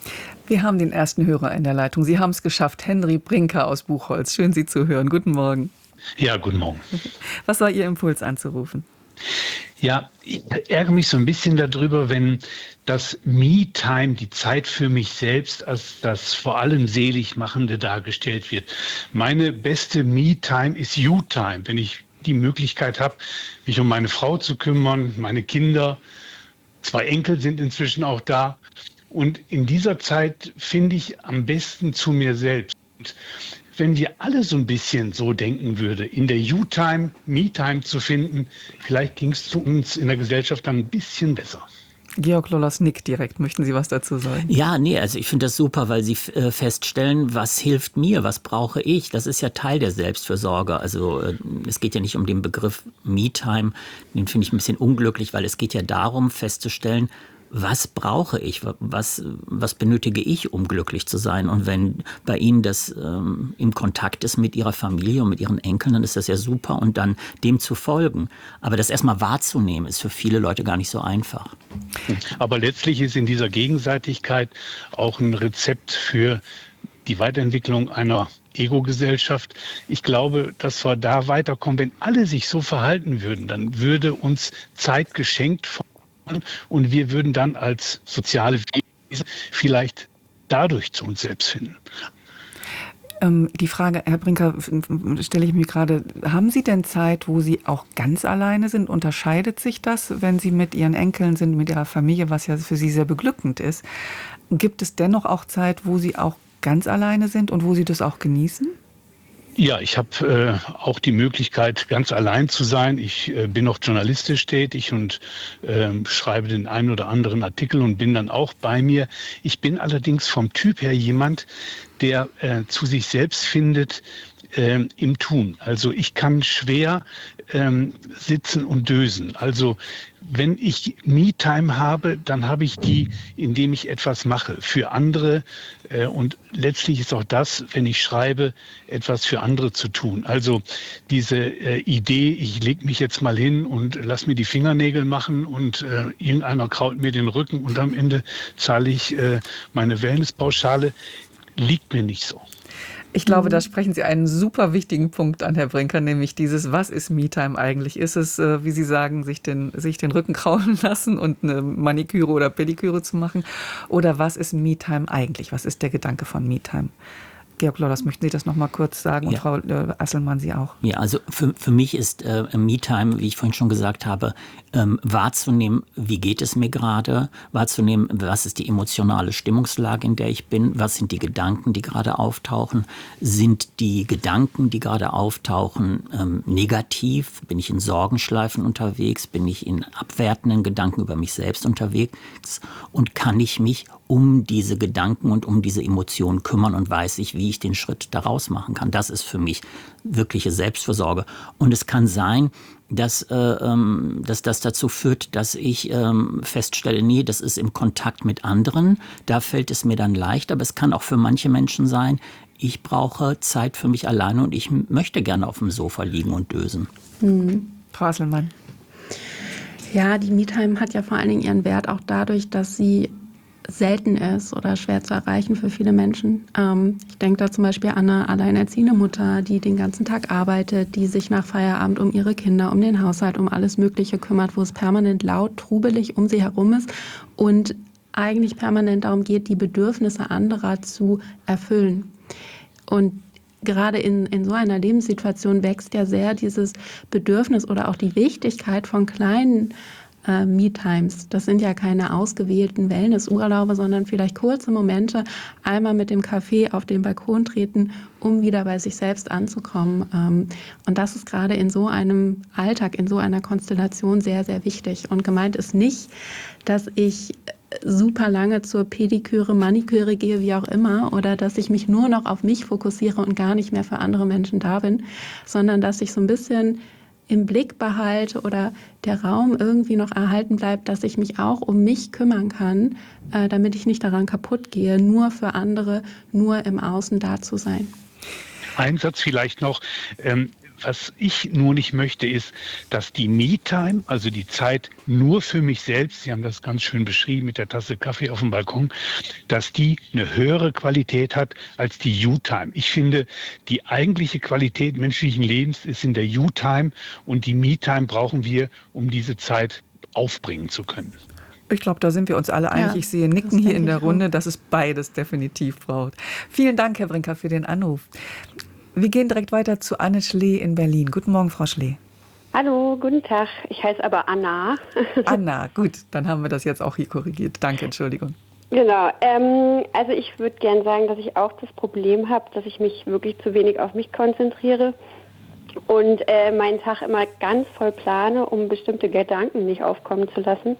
Wir haben den ersten Hörer in der Leitung. Sie haben es geschafft. Henry Brinker aus Buchholz. Schön, Sie zu hören. Guten Morgen. Ja, guten Morgen. Was war Ihr Impuls anzurufen? Ja, ich ärgere mich so ein bisschen darüber, wenn das Me-Time, die Zeit für mich selbst, als das vor allem Seligmachende dargestellt wird. Meine beste Me-Time ist You-Time, wenn ich die Möglichkeit habe, mich um meine Frau zu kümmern, meine Kinder. Zwei Enkel sind inzwischen auch da. Und in dieser Zeit finde ich am besten zu mir selbst. Und wenn wir alle so ein bisschen so denken würde, in der You-Time, Me-Time zu finden, vielleicht ging es zu uns in der Gesellschaft dann ein bisschen besser. Georg Lollers nickt direkt. Möchten Sie was dazu sagen? Ja, nee, also ich finde das super, weil Sie äh, feststellen, was hilft mir, was brauche ich. Das ist ja Teil der Selbstfürsorge. Also äh, es geht ja nicht um den Begriff Me-Time, den finde ich ein bisschen unglücklich, weil es geht ja darum festzustellen, was brauche ich, was, was benötige ich, um glücklich zu sein. Und wenn bei Ihnen das ähm, im Kontakt ist mit Ihrer Familie und mit Ihren Enkeln, dann ist das ja super und dann dem zu folgen. Aber das erstmal wahrzunehmen, ist für viele Leute gar nicht so einfach. Aber letztlich ist in dieser Gegenseitigkeit auch ein Rezept für die Weiterentwicklung einer Ego-Gesellschaft. Ich glaube, dass wir da weiterkommen. Wenn alle sich so verhalten würden, dann würde uns Zeit geschenkt und wir würden dann als soziale Wesen vielleicht dadurch zu uns selbst finden. Ähm, die Frage, Herr Brinker, stelle ich mir gerade, haben Sie denn Zeit, wo Sie auch ganz alleine sind? Unterscheidet sich das, wenn Sie mit Ihren Enkeln sind, mit Ihrer Familie, was ja für Sie sehr beglückend ist? Gibt es dennoch auch Zeit, wo Sie auch ganz alleine sind und wo Sie das auch genießen? Ja, ich habe äh, auch die Möglichkeit, ganz allein zu sein. Ich äh, bin noch journalistisch tätig und äh, schreibe den einen oder anderen Artikel und bin dann auch bei mir. Ich bin allerdings vom Typ her jemand, der äh, zu sich selbst findet äh, im Tun. Also ich kann schwer ähm, sitzen und dösen. Also wenn ich Me-Time habe, dann habe ich die, indem ich etwas mache für andere. Äh, und letztlich ist auch das, wenn ich schreibe, etwas für andere zu tun. Also diese äh, Idee, ich lege mich jetzt mal hin und lass mir die Fingernägel machen und äh, irgendeiner kraut mir den Rücken und am Ende zahle ich äh, meine Wellnesspauschale, liegt mir nicht so. Ich glaube, da sprechen Sie einen super wichtigen Punkt an, Herr Brinker, nämlich dieses, was ist Me-Time eigentlich? Ist es, äh, wie Sie sagen, sich den, sich den Rücken kraulen lassen und eine Maniküre oder Pediküre zu machen? Oder was ist Me-Time eigentlich? Was ist der Gedanke von Me-Time? Georg Lollers, möchten Sie das noch mal kurz sagen und ja. Frau äh, Asselmann, Sie auch? Ja, also für, für mich ist äh, Me-Time, wie ich vorhin schon gesagt habe, ähm, wahrzunehmen, wie geht es mir gerade, wahrzunehmen, was ist die emotionale Stimmungslage, in der ich bin, was sind die Gedanken, die gerade auftauchen, sind die Gedanken, die gerade auftauchen, ähm, negativ, bin ich in Sorgenschleifen unterwegs, bin ich in abwertenden Gedanken über mich selbst unterwegs und kann ich mich um diese Gedanken und um diese Emotionen kümmern und weiß ich, wie ich den Schritt daraus machen kann. Das ist für mich wirkliche Selbstfürsorge. Und es kann sein, dass, äh, ähm, dass das dazu führt, dass ich ähm, feststelle, nee, das ist im Kontakt mit anderen. Da fällt es mir dann leicht. Aber es kann auch für manche Menschen sein, ich brauche Zeit für mich alleine und ich möchte gerne auf dem Sofa liegen und dösen. Mhm. Frau Asselmann. Ja, die Me-Time hat ja vor allen Dingen ihren Wert auch dadurch, dass sie selten ist oder schwer zu erreichen für viele Menschen. Ähm, ich denke da zum Beispiel an eine alleinerziehende Mutter, die den ganzen Tag arbeitet, die sich nach Feierabend um ihre Kinder, um den Haushalt, um alles Mögliche kümmert, wo es permanent laut, trubelig um sie herum ist und eigentlich permanent darum geht, die Bedürfnisse anderer zu erfüllen. Und gerade in, in so einer Lebenssituation wächst ja sehr dieses Bedürfnis oder auch die Wichtigkeit von kleinen Äh, Me-Times. Das sind ja keine ausgewählten Wellnessurlaube, sondern vielleicht kurze Momente, einmal mit dem Kaffee auf den Balkon treten, um wieder bei sich selbst anzukommen. Ähm, und das ist gerade in so einem Alltag, in so einer Konstellation sehr, sehr wichtig. Und gemeint ist nicht, dass ich super lange zur Pediküre, Maniküre gehe, wie auch immer, oder dass ich mich nur noch auf mich fokussiere und gar nicht mehr für andere Menschen da bin, sondern dass ich so ein bisschen im Blick behalte oder der Raum irgendwie noch erhalten bleibt, dass ich mich auch um mich kümmern kann, äh, damit ich nicht daran kaputt gehe, nur für andere, nur im Außen da zu sein. Ein Satz vielleicht noch. Ähm, Was ich nur nicht möchte, ist, dass die Me-Time, also die Zeit nur für mich selbst, Sie haben das ganz schön beschrieben mit der Tasse Kaffee auf dem Balkon, dass die eine höhere Qualität hat als die You-Time. Ich finde, die eigentliche Qualität menschlichen Lebens ist in der You-Time und die Me-Time brauchen wir, um diese Zeit aufbringen zu können. Ich glaube, da sind wir uns alle einig. Ja, ich sehe Nicken hier in der ich auch. Runde, dass es beides definitiv braucht. Vielen Dank, Herr Brinker, für den Anruf. Wir gehen direkt weiter zu Anne Schlee in Berlin. Guten Morgen, Frau Schlee. Hallo, guten Tag. Ich heiße aber Anna. Anna, gut, dann haben wir das jetzt auch hier korrigiert. Danke, Entschuldigung. Genau. Ähm, also ich würde gerne sagen, dass ich auch das Problem habe, dass ich mich wirklich zu wenig auf mich konzentriere und äh, meinen Tag immer ganz voll plane, um bestimmte Gedanken nicht aufkommen zu lassen.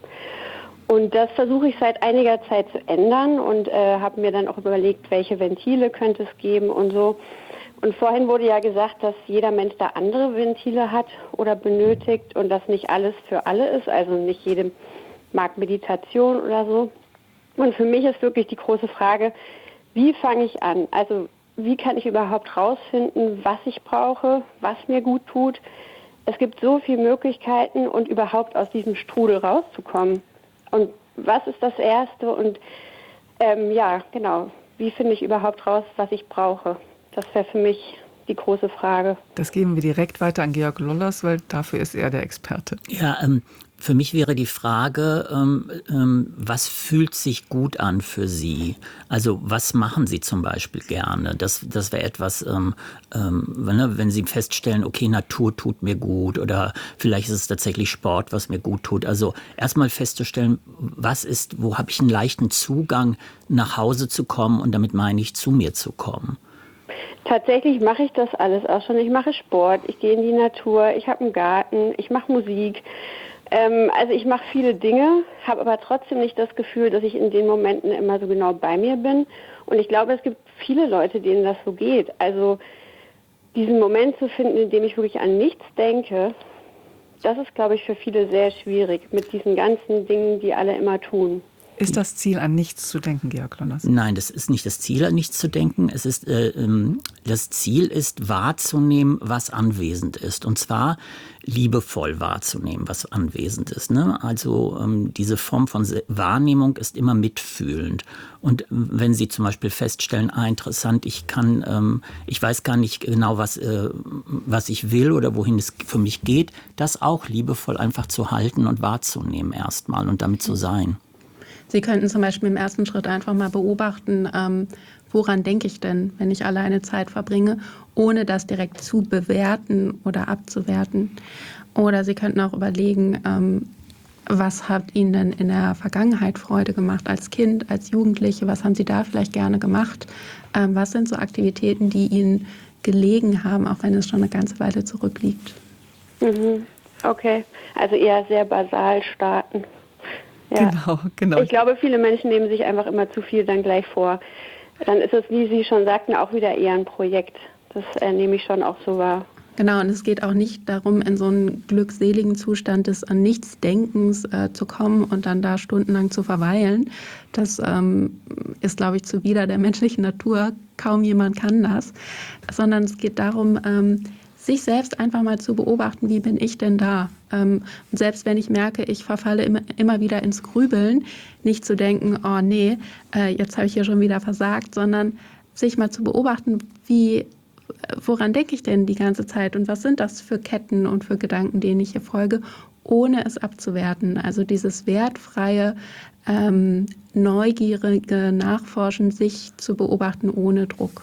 Und das versuche ich seit einiger Zeit zu ändern und äh, habe mir dann auch überlegt, welche Ventile könnte es geben und so. Und vorhin wurde ja gesagt, dass jeder Mensch da andere Ventile hat oder benötigt und dass nicht alles für alle ist. Also nicht jedem mag Meditation oder so. Und für mich ist wirklich die große Frage, wie fange ich an? Also wie kann ich überhaupt rausfinden, was ich brauche, was mir gut tut? Es gibt so viele Möglichkeiten und überhaupt aus diesem Strudel rauszukommen. Und was ist das Erste? Und ähm, ja, genau, wie finde ich überhaupt raus, was ich brauche? Das wäre für mich die große Frage. Das geben wir direkt weiter an Georg Lollers, weil dafür ist er der Experte. Ja, ähm, für mich wäre die Frage, ähm, ähm, was fühlt sich gut an für Sie? Also was machen Sie zum Beispiel gerne? Das, das wäre etwas, ähm, ähm, wenn, wenn Sie feststellen, okay, Natur tut mir gut oder vielleicht ist es tatsächlich Sport, was mir gut tut. Also erstmal festzustellen, was ist, wo habe ich einen leichten Zugang, nach Hause zu kommen und damit meine ich, zu mir zu kommen. Tatsächlich mache ich das alles auch schon. Ich mache Sport, ich gehe in die Natur, ich habe einen Garten, ich mache Musik. Ähm, also ich mache viele Dinge, habe aber trotzdem nicht das Gefühl, dass ich in den Momenten immer so genau bei mir bin. Und ich glaube, es gibt viele Leute, denen das so geht. Also diesen Moment zu finden, in dem ich wirklich an nichts denke, das ist, glaube ich, für viele sehr schwierig mit diesen ganzen Dingen, die alle immer tun. Ist das Ziel, an nichts zu denken, Georg Lollers? Nein, das ist nicht das Ziel, an nichts zu denken. Es ist, äh, ähm, das Ziel ist, wahrzunehmen, was anwesend ist. Und zwar liebevoll wahrzunehmen, was anwesend ist. Ne? Also ähm, diese Form von Wahrnehmung ist immer mitfühlend. Und wenn Sie zum Beispiel feststellen, ah, interessant, ich kann, ähm, ich weiß gar nicht genau, was, äh, was ich will oder wohin es für mich geht, das auch liebevoll einfach zu halten und wahrzunehmen erstmal und damit zu sein. Sie könnten zum Beispiel im ersten Schritt einfach mal beobachten, ähm, woran denke ich denn, wenn ich alleine Zeit verbringe, ohne das direkt zu bewerten oder abzuwerten. Oder Sie könnten auch überlegen, ähm, was hat Ihnen denn in der Vergangenheit Freude gemacht als Kind, als Jugendliche? Was haben Sie da vielleicht gerne gemacht? Ähm, was sind so Aktivitäten, die Ihnen gelegen haben, auch wenn es schon eine ganze Weile zurückliegt? Mhm. Okay, also eher sehr basal starten. Ja. Genau, genau. Ich glaube, viele Menschen nehmen sich einfach immer zu viel dann gleich vor. Dann ist es, wie Sie schon sagten, auch wieder eher ein Projekt. Das äh, nehme ich schon auch so wahr. Genau, und es geht auch nicht darum, in so einen glückseligen Zustand des an nichts Denkens äh, zu kommen und dann da stundenlang zu verweilen. Das ähm, ist, glaube ich, zuwider der menschlichen Natur. Kaum jemand kann das. Sondern es geht darum, ähm, sich selbst einfach mal zu beobachten, wie bin ich denn da? Ähm, und selbst wenn ich merke, ich verfalle immer, immer wieder ins Grübeln, nicht zu denken, oh nee, äh, jetzt habe ich hier schon wieder versagt, sondern sich mal zu beobachten, wie, woran denke ich denn die ganze Zeit und was sind das für Ketten und für Gedanken, denen ich hier folge, ohne es abzuwerten. Also dieses wertfreie, ähm, neugierige Nachforschen, sich zu beobachten ohne Druck.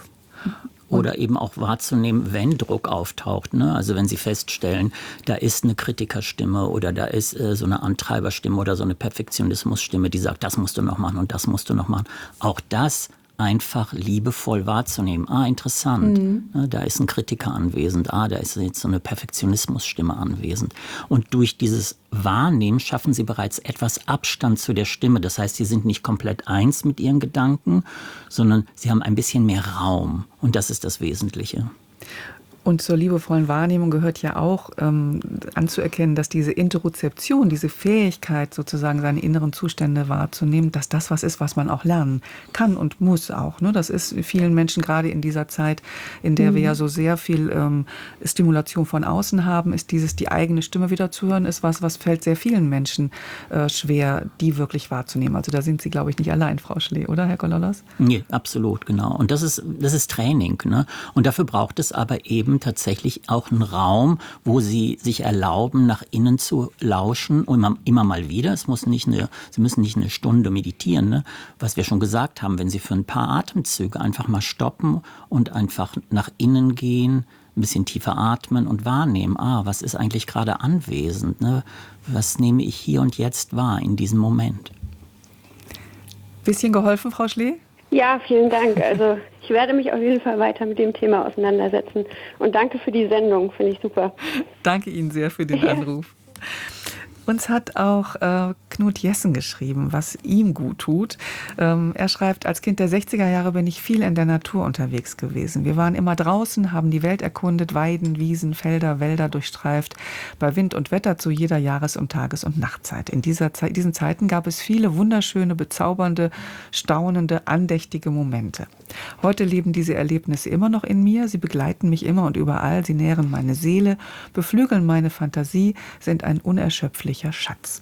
Oder eben auch wahrzunehmen, wenn Druck auftaucht. Ne? Also wenn Sie feststellen, da ist eine Kritikerstimme oder da ist äh, so eine Antreiberstimme oder so eine Perfektionismusstimme, die sagt, das musst du noch machen und das musst du noch machen. Auch das einfach liebevoll wahrzunehmen. Ah, interessant. Mhm. Ne, da ist ein Kritiker anwesend. Ah, da ist jetzt so eine Perfektionismusstimme anwesend. Und durch dieses Wahrnehmen schaffen Sie bereits etwas Abstand zu der Stimme. Das heißt, Sie sind nicht komplett eins mit Ihren Gedanken, sondern Sie haben ein bisschen mehr Raum. Und das ist das Wesentliche. Und zur liebevollen Wahrnehmung gehört ja auch ähm, anzuerkennen, dass diese Interozeption, diese Fähigkeit sozusagen seine inneren Zustände wahrzunehmen, dass das was ist, was man auch lernen kann und muss auch. Ne? Das ist vielen Menschen gerade in dieser Zeit, in der mhm. wir ja so sehr viel ähm, Stimulation von außen haben, ist dieses, die eigene Stimme wieder zu hören, ist was, was fällt sehr vielen Menschen äh, schwer, die wirklich wahrzunehmen. Also da sind Sie, glaube ich, nicht allein, Frau Schlee, oder, Herr Kololos? Nee, absolut, genau. Und das ist, das ist Training, ne? Und dafür braucht es aber eben tatsächlich auch einen Raum, wo Sie sich erlauben, nach innen zu lauschen, und immer, immer mal wieder. Es muss nicht eine, Sie müssen nicht eine Stunde meditieren, ne? Was wir schon gesagt haben, wenn Sie für ein paar Atemzüge einfach mal stoppen und einfach nach innen gehen, ein bisschen tiefer atmen und wahrnehmen, ah, was ist eigentlich gerade anwesend, ne? Was nehme ich hier und jetzt wahr in diesem Moment? Bisschen geholfen, Frau Schlee? Ja, vielen Dank. Also ich werde mich auf jeden Fall weiter mit dem Thema auseinandersetzen. Und danke für die Sendung, finde ich super. Danke Ihnen sehr für den ja. Anruf. Uns hat auch äh, Knut Jessen geschrieben, was ihm gut tut. Ähm, er schreibt, als Kind der sechziger Jahre bin ich viel in der Natur unterwegs gewesen. Wir waren immer draußen, haben die Welt erkundet, Weiden, Wiesen, Felder, Wälder durchstreift, bei Wind und Wetter zu jeder Jahres- und Tages- und Nachtzeit. In dieser Ze- diesen Zeiten gab es viele wunderschöne, bezaubernde, staunende, andächtige Momente. Heute leben diese Erlebnisse immer noch in mir. Sie begleiten mich immer und überall. Sie nähren meine Seele, beflügeln meine Fantasie, sind ein unerschöpflicher Schatz.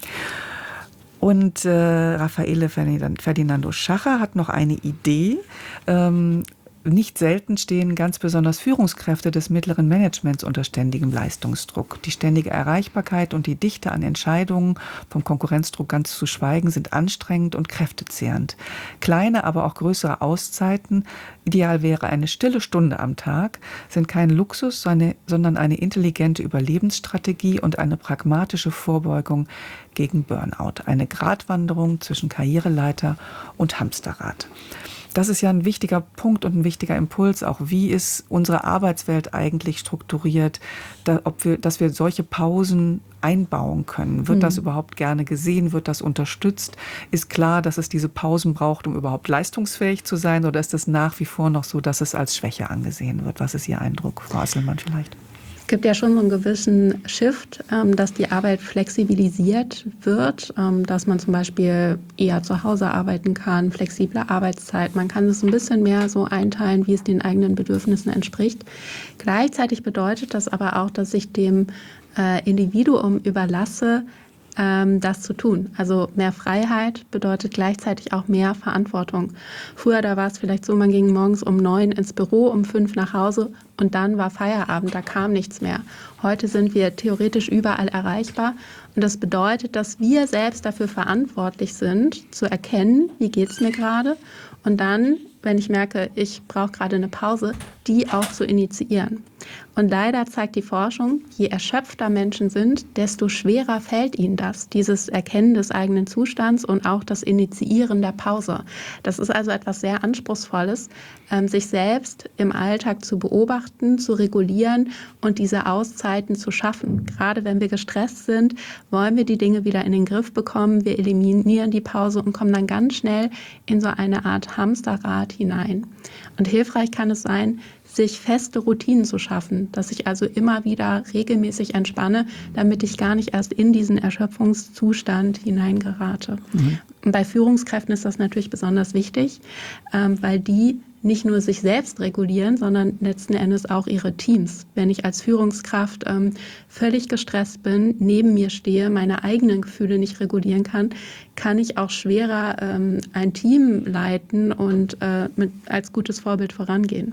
Und äh, Raffaele Ferdinando Schacher hat noch eine Idee. Ähm, Nicht selten stehen ganz besonders Führungskräfte des mittleren Managements unter ständigem Leistungsdruck. Die ständige Erreichbarkeit und die Dichte an Entscheidungen, vom Konkurrenzdruck ganz zu schweigen, sind anstrengend und kräftezehrend. Kleine, aber auch größere Auszeiten, ideal wäre eine stille Stunde am Tag, sind kein Luxus, sondern eine intelligente Überlebensstrategie und eine pragmatische Vorbeugung gegen Burnout. Eine Gratwanderung zwischen Karriereleiter und Hamsterrad. Das ist ja ein wichtiger Punkt und ein wichtiger Impuls auch. Wie ist unsere Arbeitswelt eigentlich strukturiert, da, ob wir, dass wir solche Pausen einbauen können? Wird mhm. das überhaupt gerne gesehen? Wird das unterstützt? Ist klar, dass es diese Pausen braucht, um überhaupt leistungsfähig zu sein? Oder ist es nach wie vor noch so, dass es als Schwäche angesehen wird? Was ist Ihr Eindruck, Frau Asselmann vielleicht? Es gibt ja schon so einen gewissen Shift, ähm, dass die Arbeit flexibilisiert wird, ähm, dass man zum Beispiel eher zu Hause arbeiten kann, flexible Arbeitszeit. Man kann es ein bisschen mehr so einteilen, wie es den eigenen Bedürfnissen entspricht. Gleichzeitig bedeutet das aber auch, dass ich dem äh, Individuum überlasse, ähm, das zu tun. Also mehr Freiheit bedeutet gleichzeitig auch mehr Verantwortung. Früher, da war es vielleicht so, man ging morgens um neun ins Büro, um fünf nach Hause und dann war Feierabend, da kam nichts mehr. Heute sind wir theoretisch überall erreichbar und das bedeutet, dass wir selbst dafür verantwortlich sind, zu erkennen, wie geht es mir gerade und dann, wenn ich merke, ich brauche gerade eine Pause, die auch zu initiieren. Und leider zeigt die Forschung, je erschöpfter Menschen sind, desto schwerer fällt ihnen das, dieses Erkennen des eigenen Zustands und auch das Initiieren der Pause. Das ist also etwas sehr Anspruchsvolles, sich selbst im Alltag zu beobachten, zu regulieren und diese Auszeiten zu schaffen. Gerade wenn wir gestresst sind, wollen wir die Dinge wieder in den Griff bekommen. Wir eliminieren die Pause und kommen dann ganz schnell in so eine Art Hamsterrad hinein. Und hilfreich kann es sein, sich feste Routinen zu schaffen, dass ich also immer wieder regelmäßig entspanne, damit ich gar nicht erst in diesen Erschöpfungszustand hineingerate. Mhm. Und bei Führungskräften ist das natürlich besonders wichtig, ähm, weil die nicht nur sich selbst regulieren, sondern letzten Endes auch ihre Teams. Wenn ich als Führungskraft ähm, völlig gestresst bin, neben mir stehe, meine eigenen Gefühle nicht regulieren kann, kann ich auch schwerer ähm, ein Team leiten und äh, mit, als gutes Vorbild vorangehen.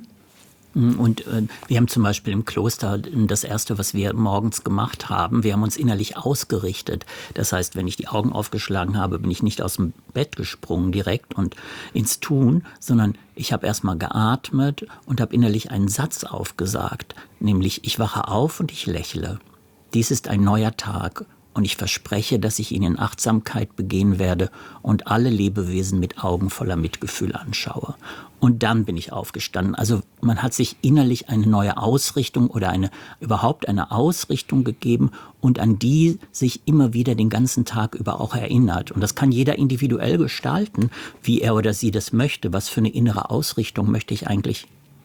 Und äh, wir haben zum Beispiel im Kloster das Erste, was wir morgens gemacht haben, wir haben uns innerlich ausgerichtet. Das heißt, wenn ich die Augen aufgeschlagen habe, bin ich nicht aus dem Bett gesprungen direkt und ins Tun, sondern ich habe erst mal geatmet und habe innerlich einen Satz aufgesagt, nämlich ich wache auf und ich lächle. Dies ist ein neuer Tag. Und ich verspreche, dass ich ihn in Achtsamkeit begehen werde und alle Lebewesen mit Augen voller Mitgefühl anschaue. Und dann bin ich aufgestanden. Also man hat sich innerlich eine neue Ausrichtung oder eine überhaupt eine Ausrichtung gegeben und an die sich immer wieder den ganzen Tag über auch erinnert. Und das kann jeder individuell gestalten, wie er oder sie das möchte. Was für eine innere Ausrichtung möchte ich eigentlich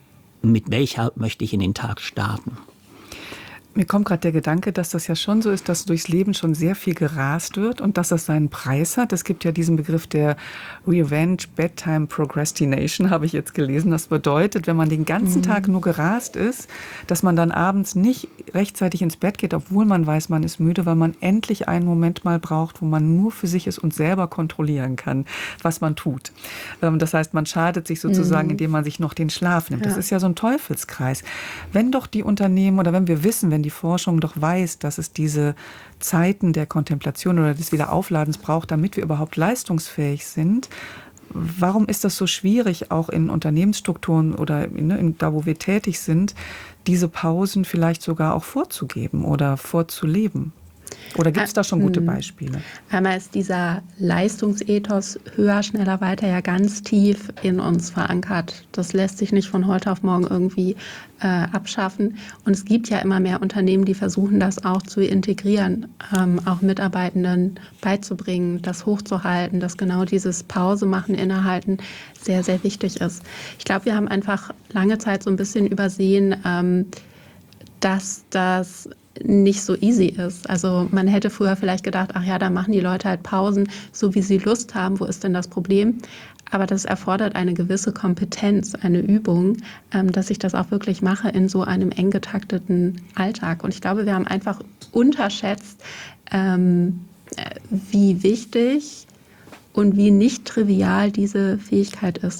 mit welcher möchte ich in den Tag starten? Mir kommt gerade der Gedanke, dass das ja schon so ist, dass durchs Leben schon sehr viel gerast wird und dass das seinen Preis hat. Es gibt ja diesen Begriff der Revenge Bedtime Procrastination, habe ich jetzt gelesen. Das bedeutet, wenn man den ganzen mhm. Tag nur gerast ist, dass man dann abends nicht rechtzeitig ins Bett geht, obwohl man weiß, man ist müde, weil man endlich einen Moment mal braucht, wo man nur für sich ist und selber kontrollieren kann, was man tut. Das heißt, man schadet sich sozusagen, mhm. indem man sich noch den Schlaf nimmt. Ja. Das ist ja so ein Teufelskreis. Wenn doch die Unternehmen oder wenn wir wissen, wenn die Forschung doch weiß, dass es diese Zeiten der Kontemplation oder des Wiederaufladens braucht, damit wir überhaupt leistungsfähig sind, warum ist das so schwierig, auch in Unternehmensstrukturen oder in, in, da, wo wir tätig sind, diese Pausen vielleicht sogar auch vorzugeben oder vorzuleben? Oder gibt es da schon gute Beispiele? Einmal ist dieser Leistungsethos höher, schneller, weiter ja ganz tief in uns verankert. Das lässt sich nicht von heute auf morgen irgendwie äh, abschaffen. Und es gibt ja immer mehr Unternehmen, die versuchen, das auch zu integrieren, ähm, auch Mitarbeitenden beizubringen, das hochzuhalten, dass genau dieses Pause machen, innehalten sehr, sehr wichtig ist. Ich glaube, wir haben einfach lange Zeit so ein bisschen übersehen, ähm, dass das nicht so easy ist. Also man hätte früher vielleicht gedacht, ach ja, da machen die Leute halt Pausen, so wie sie Lust haben. Wo ist denn das Problem? Aber das erfordert eine gewisse Kompetenz, eine Übung, ähm, dass ich das auch wirklich mache in so einem eng getakteten Alltag. Und ich glaube, wir haben einfach unterschätzt, ähm, wie wichtig und wie nicht trivial diese Fähigkeit ist.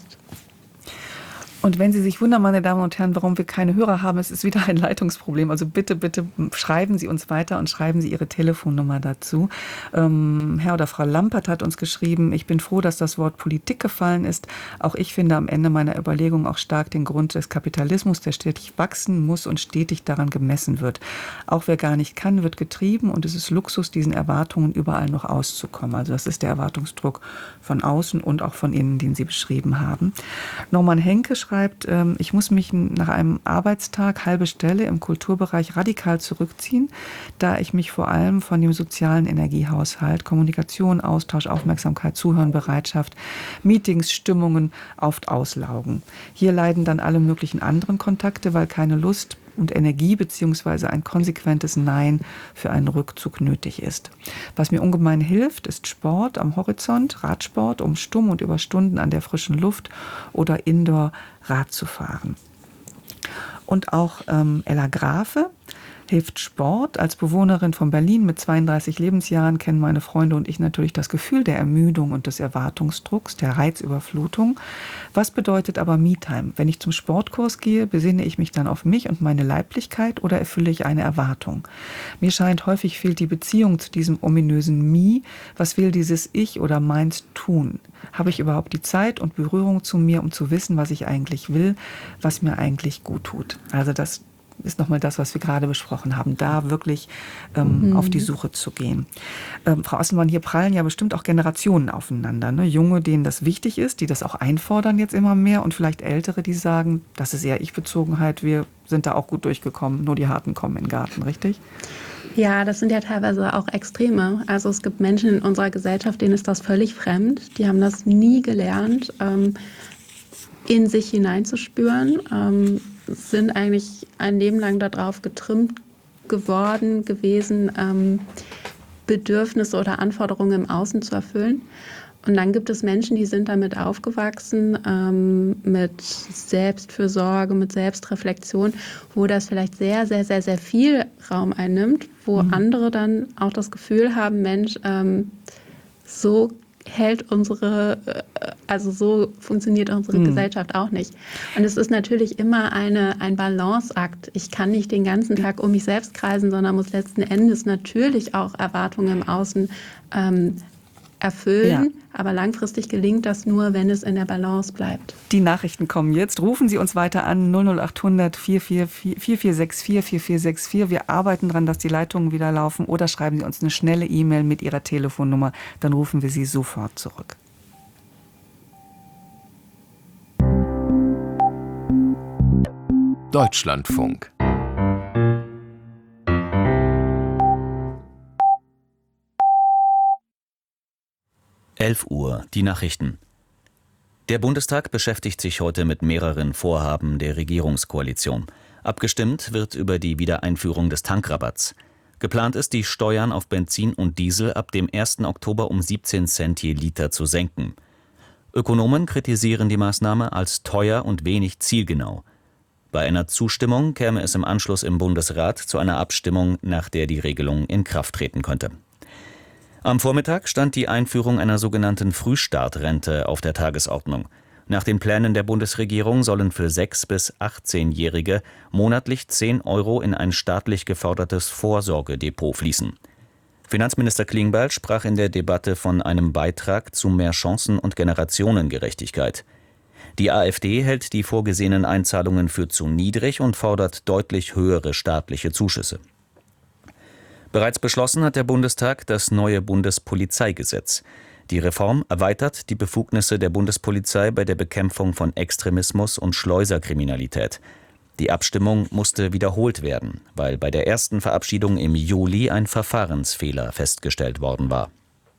Und wenn Sie sich wundern, meine Damen und Herren, warum wir keine Hörer haben, es ist wieder ein Leitungsproblem. Also bitte, bitte schreiben Sie uns weiter und schreiben Sie Ihre Telefonnummer dazu. Ähm, Herr oder Frau Lampert hat uns geschrieben, ich bin froh, dass das Wort Politik gefallen ist. Auch ich finde am Ende meiner Überlegung auch stark den Grund des Kapitalismus, der stetig wachsen muss und stetig daran gemessen wird. Auch wer gar nicht kann, wird getrieben und es ist Luxus, diesen Erwartungen überall noch auszukommen. Also das ist der Erwartungsdruck von außen und auch von innen, den Sie beschrieben haben. Norman Henke schreibt, ich muss mich nach einem Arbeitstag halbe Stelle im Kulturbereich radikal zurückziehen, da ich mich vor allem von dem sozialen Energiehaushalt, Kommunikation, Austausch, Aufmerksamkeit, Zuhören, Bereitschaft, Meetings, Stimmungen oft auslaugen. Hier leiden dann alle möglichen anderen Kontakte, weil keine Lust und Energie beziehungsweise ein konsequentes Nein für einen Rückzug nötig ist. Was mir ungemein hilft, ist Sport am Horizont, Radsport, um stumm und über Stunden an der frischen Luft oder Indoor Rad zu fahren. Und auch ähm, Ella Grafe hilft Sport. Als Bewohnerin von Berlin mit zweiunddreißig Lebensjahren kennen meine Freunde und ich natürlich das Gefühl der Ermüdung und des Erwartungsdrucks, der Reizüberflutung. Was bedeutet aber Me-Time? Wenn ich zum Sportkurs gehe, besinne ich mich dann auf mich und meine Leiblichkeit oder erfülle ich eine Erwartung? Mir scheint, häufig fehlt die Beziehung zu diesem ominösen Me. Was will dieses Ich oder meins tun? Habe ich überhaupt die Zeit und Berührung zu mir, um zu wissen, was ich eigentlich will, was mir eigentlich gut tut? Also das ist nochmal das, was wir gerade besprochen haben, da wirklich ähm, mhm. auf die Suche zu gehen. Ähm, Frau Asselmann, hier prallen ja bestimmt auch Generationen aufeinander. Ne? Junge, denen das wichtig ist, die das auch einfordern jetzt immer mehr und vielleicht Ältere, die sagen, das ist eher Ich-Bezogenheit, wir sind da auch gut durchgekommen, nur die Harten kommen in den Garten, richtig? Ja, das sind ja teilweise auch Extreme. Also es gibt Menschen in unserer Gesellschaft, denen ist das völlig fremd. Die haben das nie gelernt, ähm, in sich hineinzuspüren, ähm, sind eigentlich ein Leben lang darauf getrimmt geworden gewesen, ähm, Bedürfnisse oder Anforderungen im Außen zu erfüllen. Und dann gibt es Menschen, die sind damit aufgewachsen, ähm, mit Selbstfürsorge, mit Selbstreflexion, wo das vielleicht sehr, sehr, sehr, sehr viel Raum einnimmt, wo mhm. andere dann auch das Gefühl haben, Mensch, ähm, so hält unsere, also so funktioniert unsere mhm. Gesellschaft auch nicht. Und es ist natürlich immer eine, ein Balanceakt. Ich kann nicht den ganzen Tag um mich selbst kreisen, sondern muss letzten Endes natürlich auch Erwartungen im Außen ähm, erfüllen. Ja. Aber langfristig gelingt das nur, wenn es in der Balance bleibt. Die Nachrichten kommen jetzt. Rufen Sie uns weiter an null null acht hundert vier vier vier sechs vier vier vier sechs vier. Wir arbeiten daran, dass die Leitungen wieder laufen. Oder schreiben Sie uns eine schnelle E-Mail mit Ihrer Telefonnummer. Dann rufen wir Sie sofort zurück. Deutschlandfunk. elf Uhr, die Nachrichten. Der Bundestag beschäftigt sich heute mit mehreren Vorhaben der Regierungskoalition. Abgestimmt wird über die Wiedereinführung des Tankrabatts. Geplant ist, die Steuern auf Benzin und Diesel ab dem ersten Oktober um siebzehn Cent je Liter zu senken. Ökonomen kritisieren die Maßnahme als teuer und wenig zielgenau. Bei einer Zustimmung käme es im Anschluss im Bundesrat zu einer Abstimmung, nach der die Regelung in Kraft treten könnte. Am Vormittag stand die Einführung einer sogenannten Frühstartrente auf der Tagesordnung. Nach den Plänen der Bundesregierung sollen für sechs- bis achtzehnjährige monatlich zehn Euro in ein staatlich gefördertes Vorsorgedepot fließen. Finanzminister Klingbeil sprach in der Debatte von einem Beitrag zu mehr Chancen und Generationengerechtigkeit. Die AfD hält die vorgesehenen Einzahlungen für zu niedrig und fordert deutlich höhere staatliche Zuschüsse. Bereits beschlossen hat der Bundestag das neue Bundespolizeigesetz. Die Reform erweitert die Befugnisse der Bundespolizei bei der Bekämpfung von Extremismus und Schleuserkriminalität. Die Abstimmung musste wiederholt werden, weil bei der ersten Verabschiedung im Juli ein Verfahrensfehler festgestellt worden war.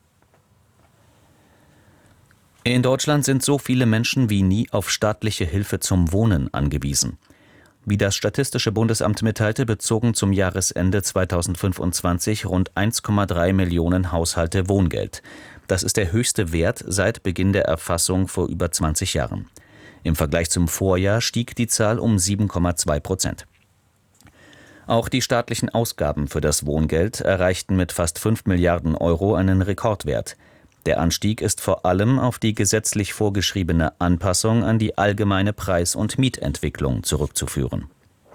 In Deutschland sind so viele Menschen wie nie auf staatliche Hilfe zum Wohnen angewiesen. Wie das Statistische Bundesamt mitteilte, bezogen zum Jahresende zweitausendfünfundzwanzig rund eins Komma drei Millionen Haushalte Wohngeld. Das ist der höchste Wert seit Beginn der Erfassung vor über zwanzig Jahren. Im Vergleich zum Vorjahr stieg die Zahl um sieben Komma zwei Prozent. Auch die staatlichen Ausgaben für das Wohngeld erreichten mit fast fünf Milliarden Euro einen Rekordwert. Der Anstieg ist vor allem auf die gesetzlich vorgeschriebene Anpassung an die allgemeine Preis- und Mietentwicklung zurückzuführen.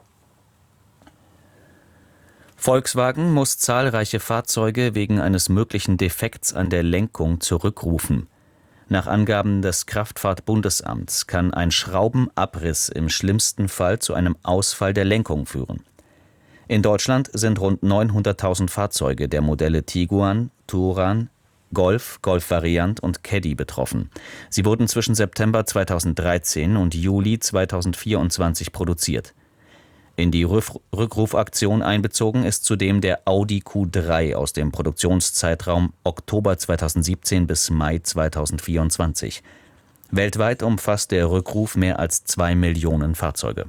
Volkswagen muss zahlreiche Fahrzeuge wegen eines möglichen Defekts an der Lenkung zurückrufen. Nach Angaben des Kraftfahrtbundesamts kann ein Schraubenabriss im schlimmsten Fall zu einem Ausfall der Lenkung führen. In Deutschland sind rund neunhunderttausend Fahrzeuge der Modelle Tiguan, Touran, Golf, Golf-Variant und Caddy betroffen. Sie wurden zwischen September zweitausenddreizehn und Juli zweitausendvierundzwanzig produziert. In die Rüff- Rückrufaktion einbezogen ist zudem der Audi Q drei aus dem Produktionszeitraum Oktober zweitausendsiebzehn bis Mai zweitausendvierundzwanzig. Weltweit umfasst der Rückruf mehr als zwei Millionen Fahrzeuge.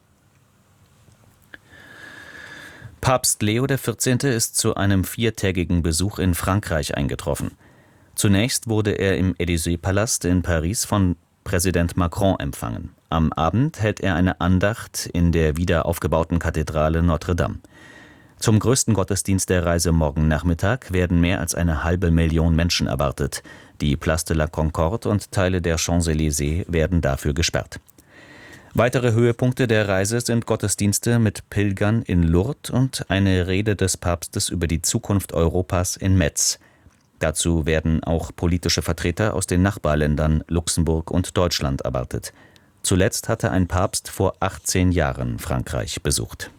Papst Leo der vierzehnte. Ist zu einem viertägigen Besuch in Frankreich eingetroffen. Zunächst wurde er im Élysée-Palast in Paris von Präsident Macron empfangen. Am Abend hält er eine Andacht in der wieder aufgebauten Kathedrale Notre-Dame. Zum größten Gottesdienst der Reise morgen Nachmittag werden mehr als eine halbe Million Menschen erwartet. Die Place de la Concorde und Teile der Champs-Élysées werden dafür gesperrt. Weitere Höhepunkte der Reise sind Gottesdienste mit Pilgern in Lourdes und eine Rede des Papstes über die Zukunft Europas in Metz. Dazu werden auch politische Vertreter aus den Nachbarländern Luxemburg und Deutschland erwartet. Zuletzt hatte ein Papst vor achtzehn Jahren Frankreich besucht.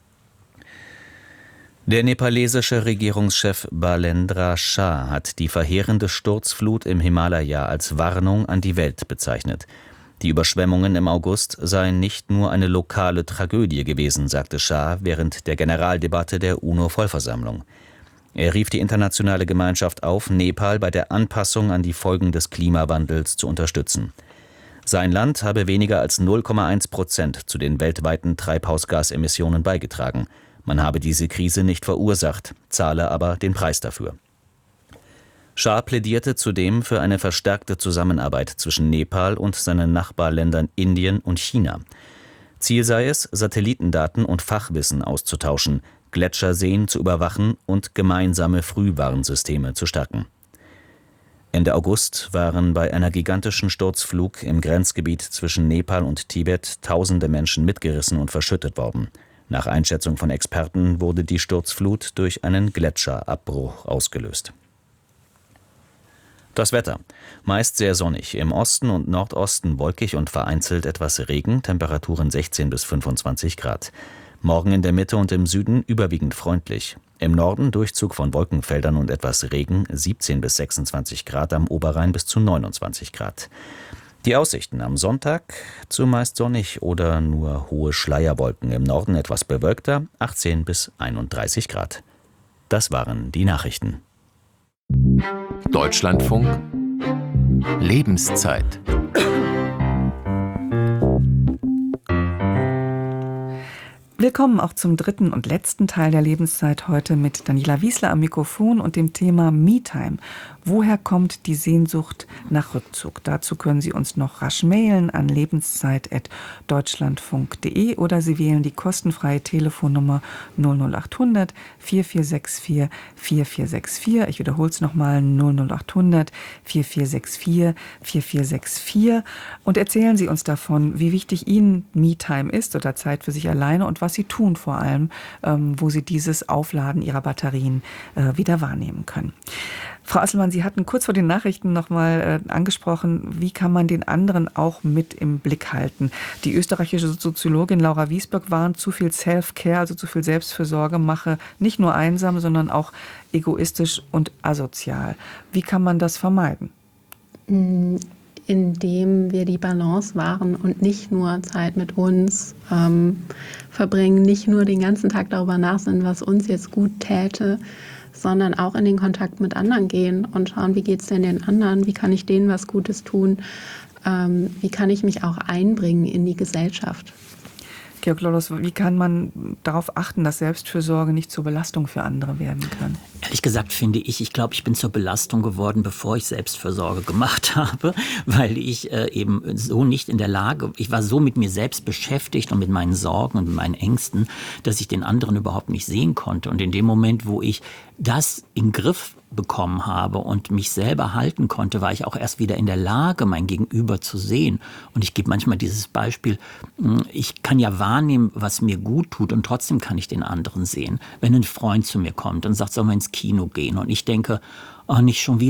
Der nepalesische Regierungschef Balendra Shah hat die verheerende Sturzflut im Himalaya als Warnung an die Welt bezeichnet. Die Überschwemmungen im August seien nicht nur eine lokale Tragödie gewesen, sagte Shah während der Generaldebatte der UNO-Vollversammlung. Er rief die internationale Gemeinschaft auf, Nepal bei der Anpassung an die Folgen des Klimawandels zu unterstützen. Sein Land habe weniger als null Komma eins Prozent zu den weltweiten Treibhausgasemissionen beigetragen. Man habe diese Krise nicht verursacht, zahle aber den Preis dafür. Shah plädierte zudem für eine verstärkte Zusammenarbeit zwischen Nepal und seinen Nachbarländern Indien und China. Ziel sei es, Satellitendaten und Fachwissen auszutauschen, Gletscherseen zu überwachen und gemeinsame Frühwarnsysteme zu stärken. Ende August waren bei einer gigantischen Sturzflug im Grenzgebiet zwischen Nepal und Tibet tausende Menschen mitgerissen und verschüttet worden. Nach Einschätzung von Experten wurde die Sturzflut durch einen Gletscherabbruch ausgelöst. Das Wetter. Meist sehr sonnig, im Osten und Nordosten wolkig und vereinzelt etwas Regen, Temperaturen sechzehn bis fünfundzwanzig Grad. Morgen in der Mitte und im Süden überwiegend freundlich. Im Norden Durchzug von Wolkenfeldern und etwas Regen, siebzehn bis sechsundzwanzig Grad, am Oberrhein bis zu neunundzwanzig Grad. Die Aussichten am Sonntag zumeist sonnig oder nur hohe Schleierwolken, im Norden etwas bewölkter, achtzehn bis einunddreißig Grad. Das waren die Nachrichten. Deutschlandfunk Lebenszeit Willkommen auch zum dritten und letzten Teil der Lebenszeit heute mit Daniela Wiesler am Mikrofon und dem Thema Me-Time. Woher kommt die Sehnsucht nach Rückzug? Dazu können Sie uns noch rasch mailen an lebenszeit at deutschlandfunk punkt de oder Sie wählen die kostenfreie Telefonnummer null null acht hundert vier vier sechs vier vier vier sechs vier. Ich wiederhole es nochmal null null acht hundert vier vier sechs vier vier vier sechs vier und erzählen Sie uns davon, wie wichtig Ihnen Me-Time ist oder Zeit für sich alleine und was Sie tun vor allem, ähm, wo Sie dieses Aufladen Ihrer Batterien äh, wieder wahrnehmen können. Frau Asselmann, Sie hatten kurz vor den Nachrichten noch mal äh, angesprochen, wie kann man den anderen auch mit im Blick halten. Die österreichische Soziologin Laura Wiesböck warnt, zu viel Self-Care, also zu viel Selbstfürsorge, mache nicht nur einsam, sondern auch egoistisch und asozial. Wie kann man das vermeiden? Indem wir die Balance wahren und nicht nur Zeit mit uns ähm, verbringen, nicht nur den ganzen Tag darüber nachsinnen, was uns jetzt gut täte, sondern auch in den Kontakt mit anderen gehen und schauen, wie geht es denn den anderen, wie kann ich denen was Gutes tun, ähm, wie kann ich mich auch einbringen in die Gesellschaft. Georg Lollos, wie kann man darauf achten, dass Selbstfürsorge nicht zur Belastung für andere werden kann? Ehrlich gesagt finde ich, ich glaube, ich bin zur Belastung geworden, bevor ich Selbstfürsorge gemacht habe, weil ich äh, eben so nicht in der Lage, ich war so mit mir selbst beschäftigt und mit meinen Sorgen und mit meinen Ängsten, dass ich den anderen überhaupt nicht sehen konnte. Und in dem Moment, wo ich das in den Griff bekommen habe und mich selber halten konnte, war ich auch erst wieder in der Lage, mein Gegenüber zu sehen. Und ich gebe manchmal dieses Beispiel, ich kann ja wahrnehmen, was mir gut tut und trotzdem kann ich den anderen sehen. Wenn ein Freund zu mir kommt und sagt, sollen wir ins Kino gehen? Und ich denke, oh, nicht schon wieder.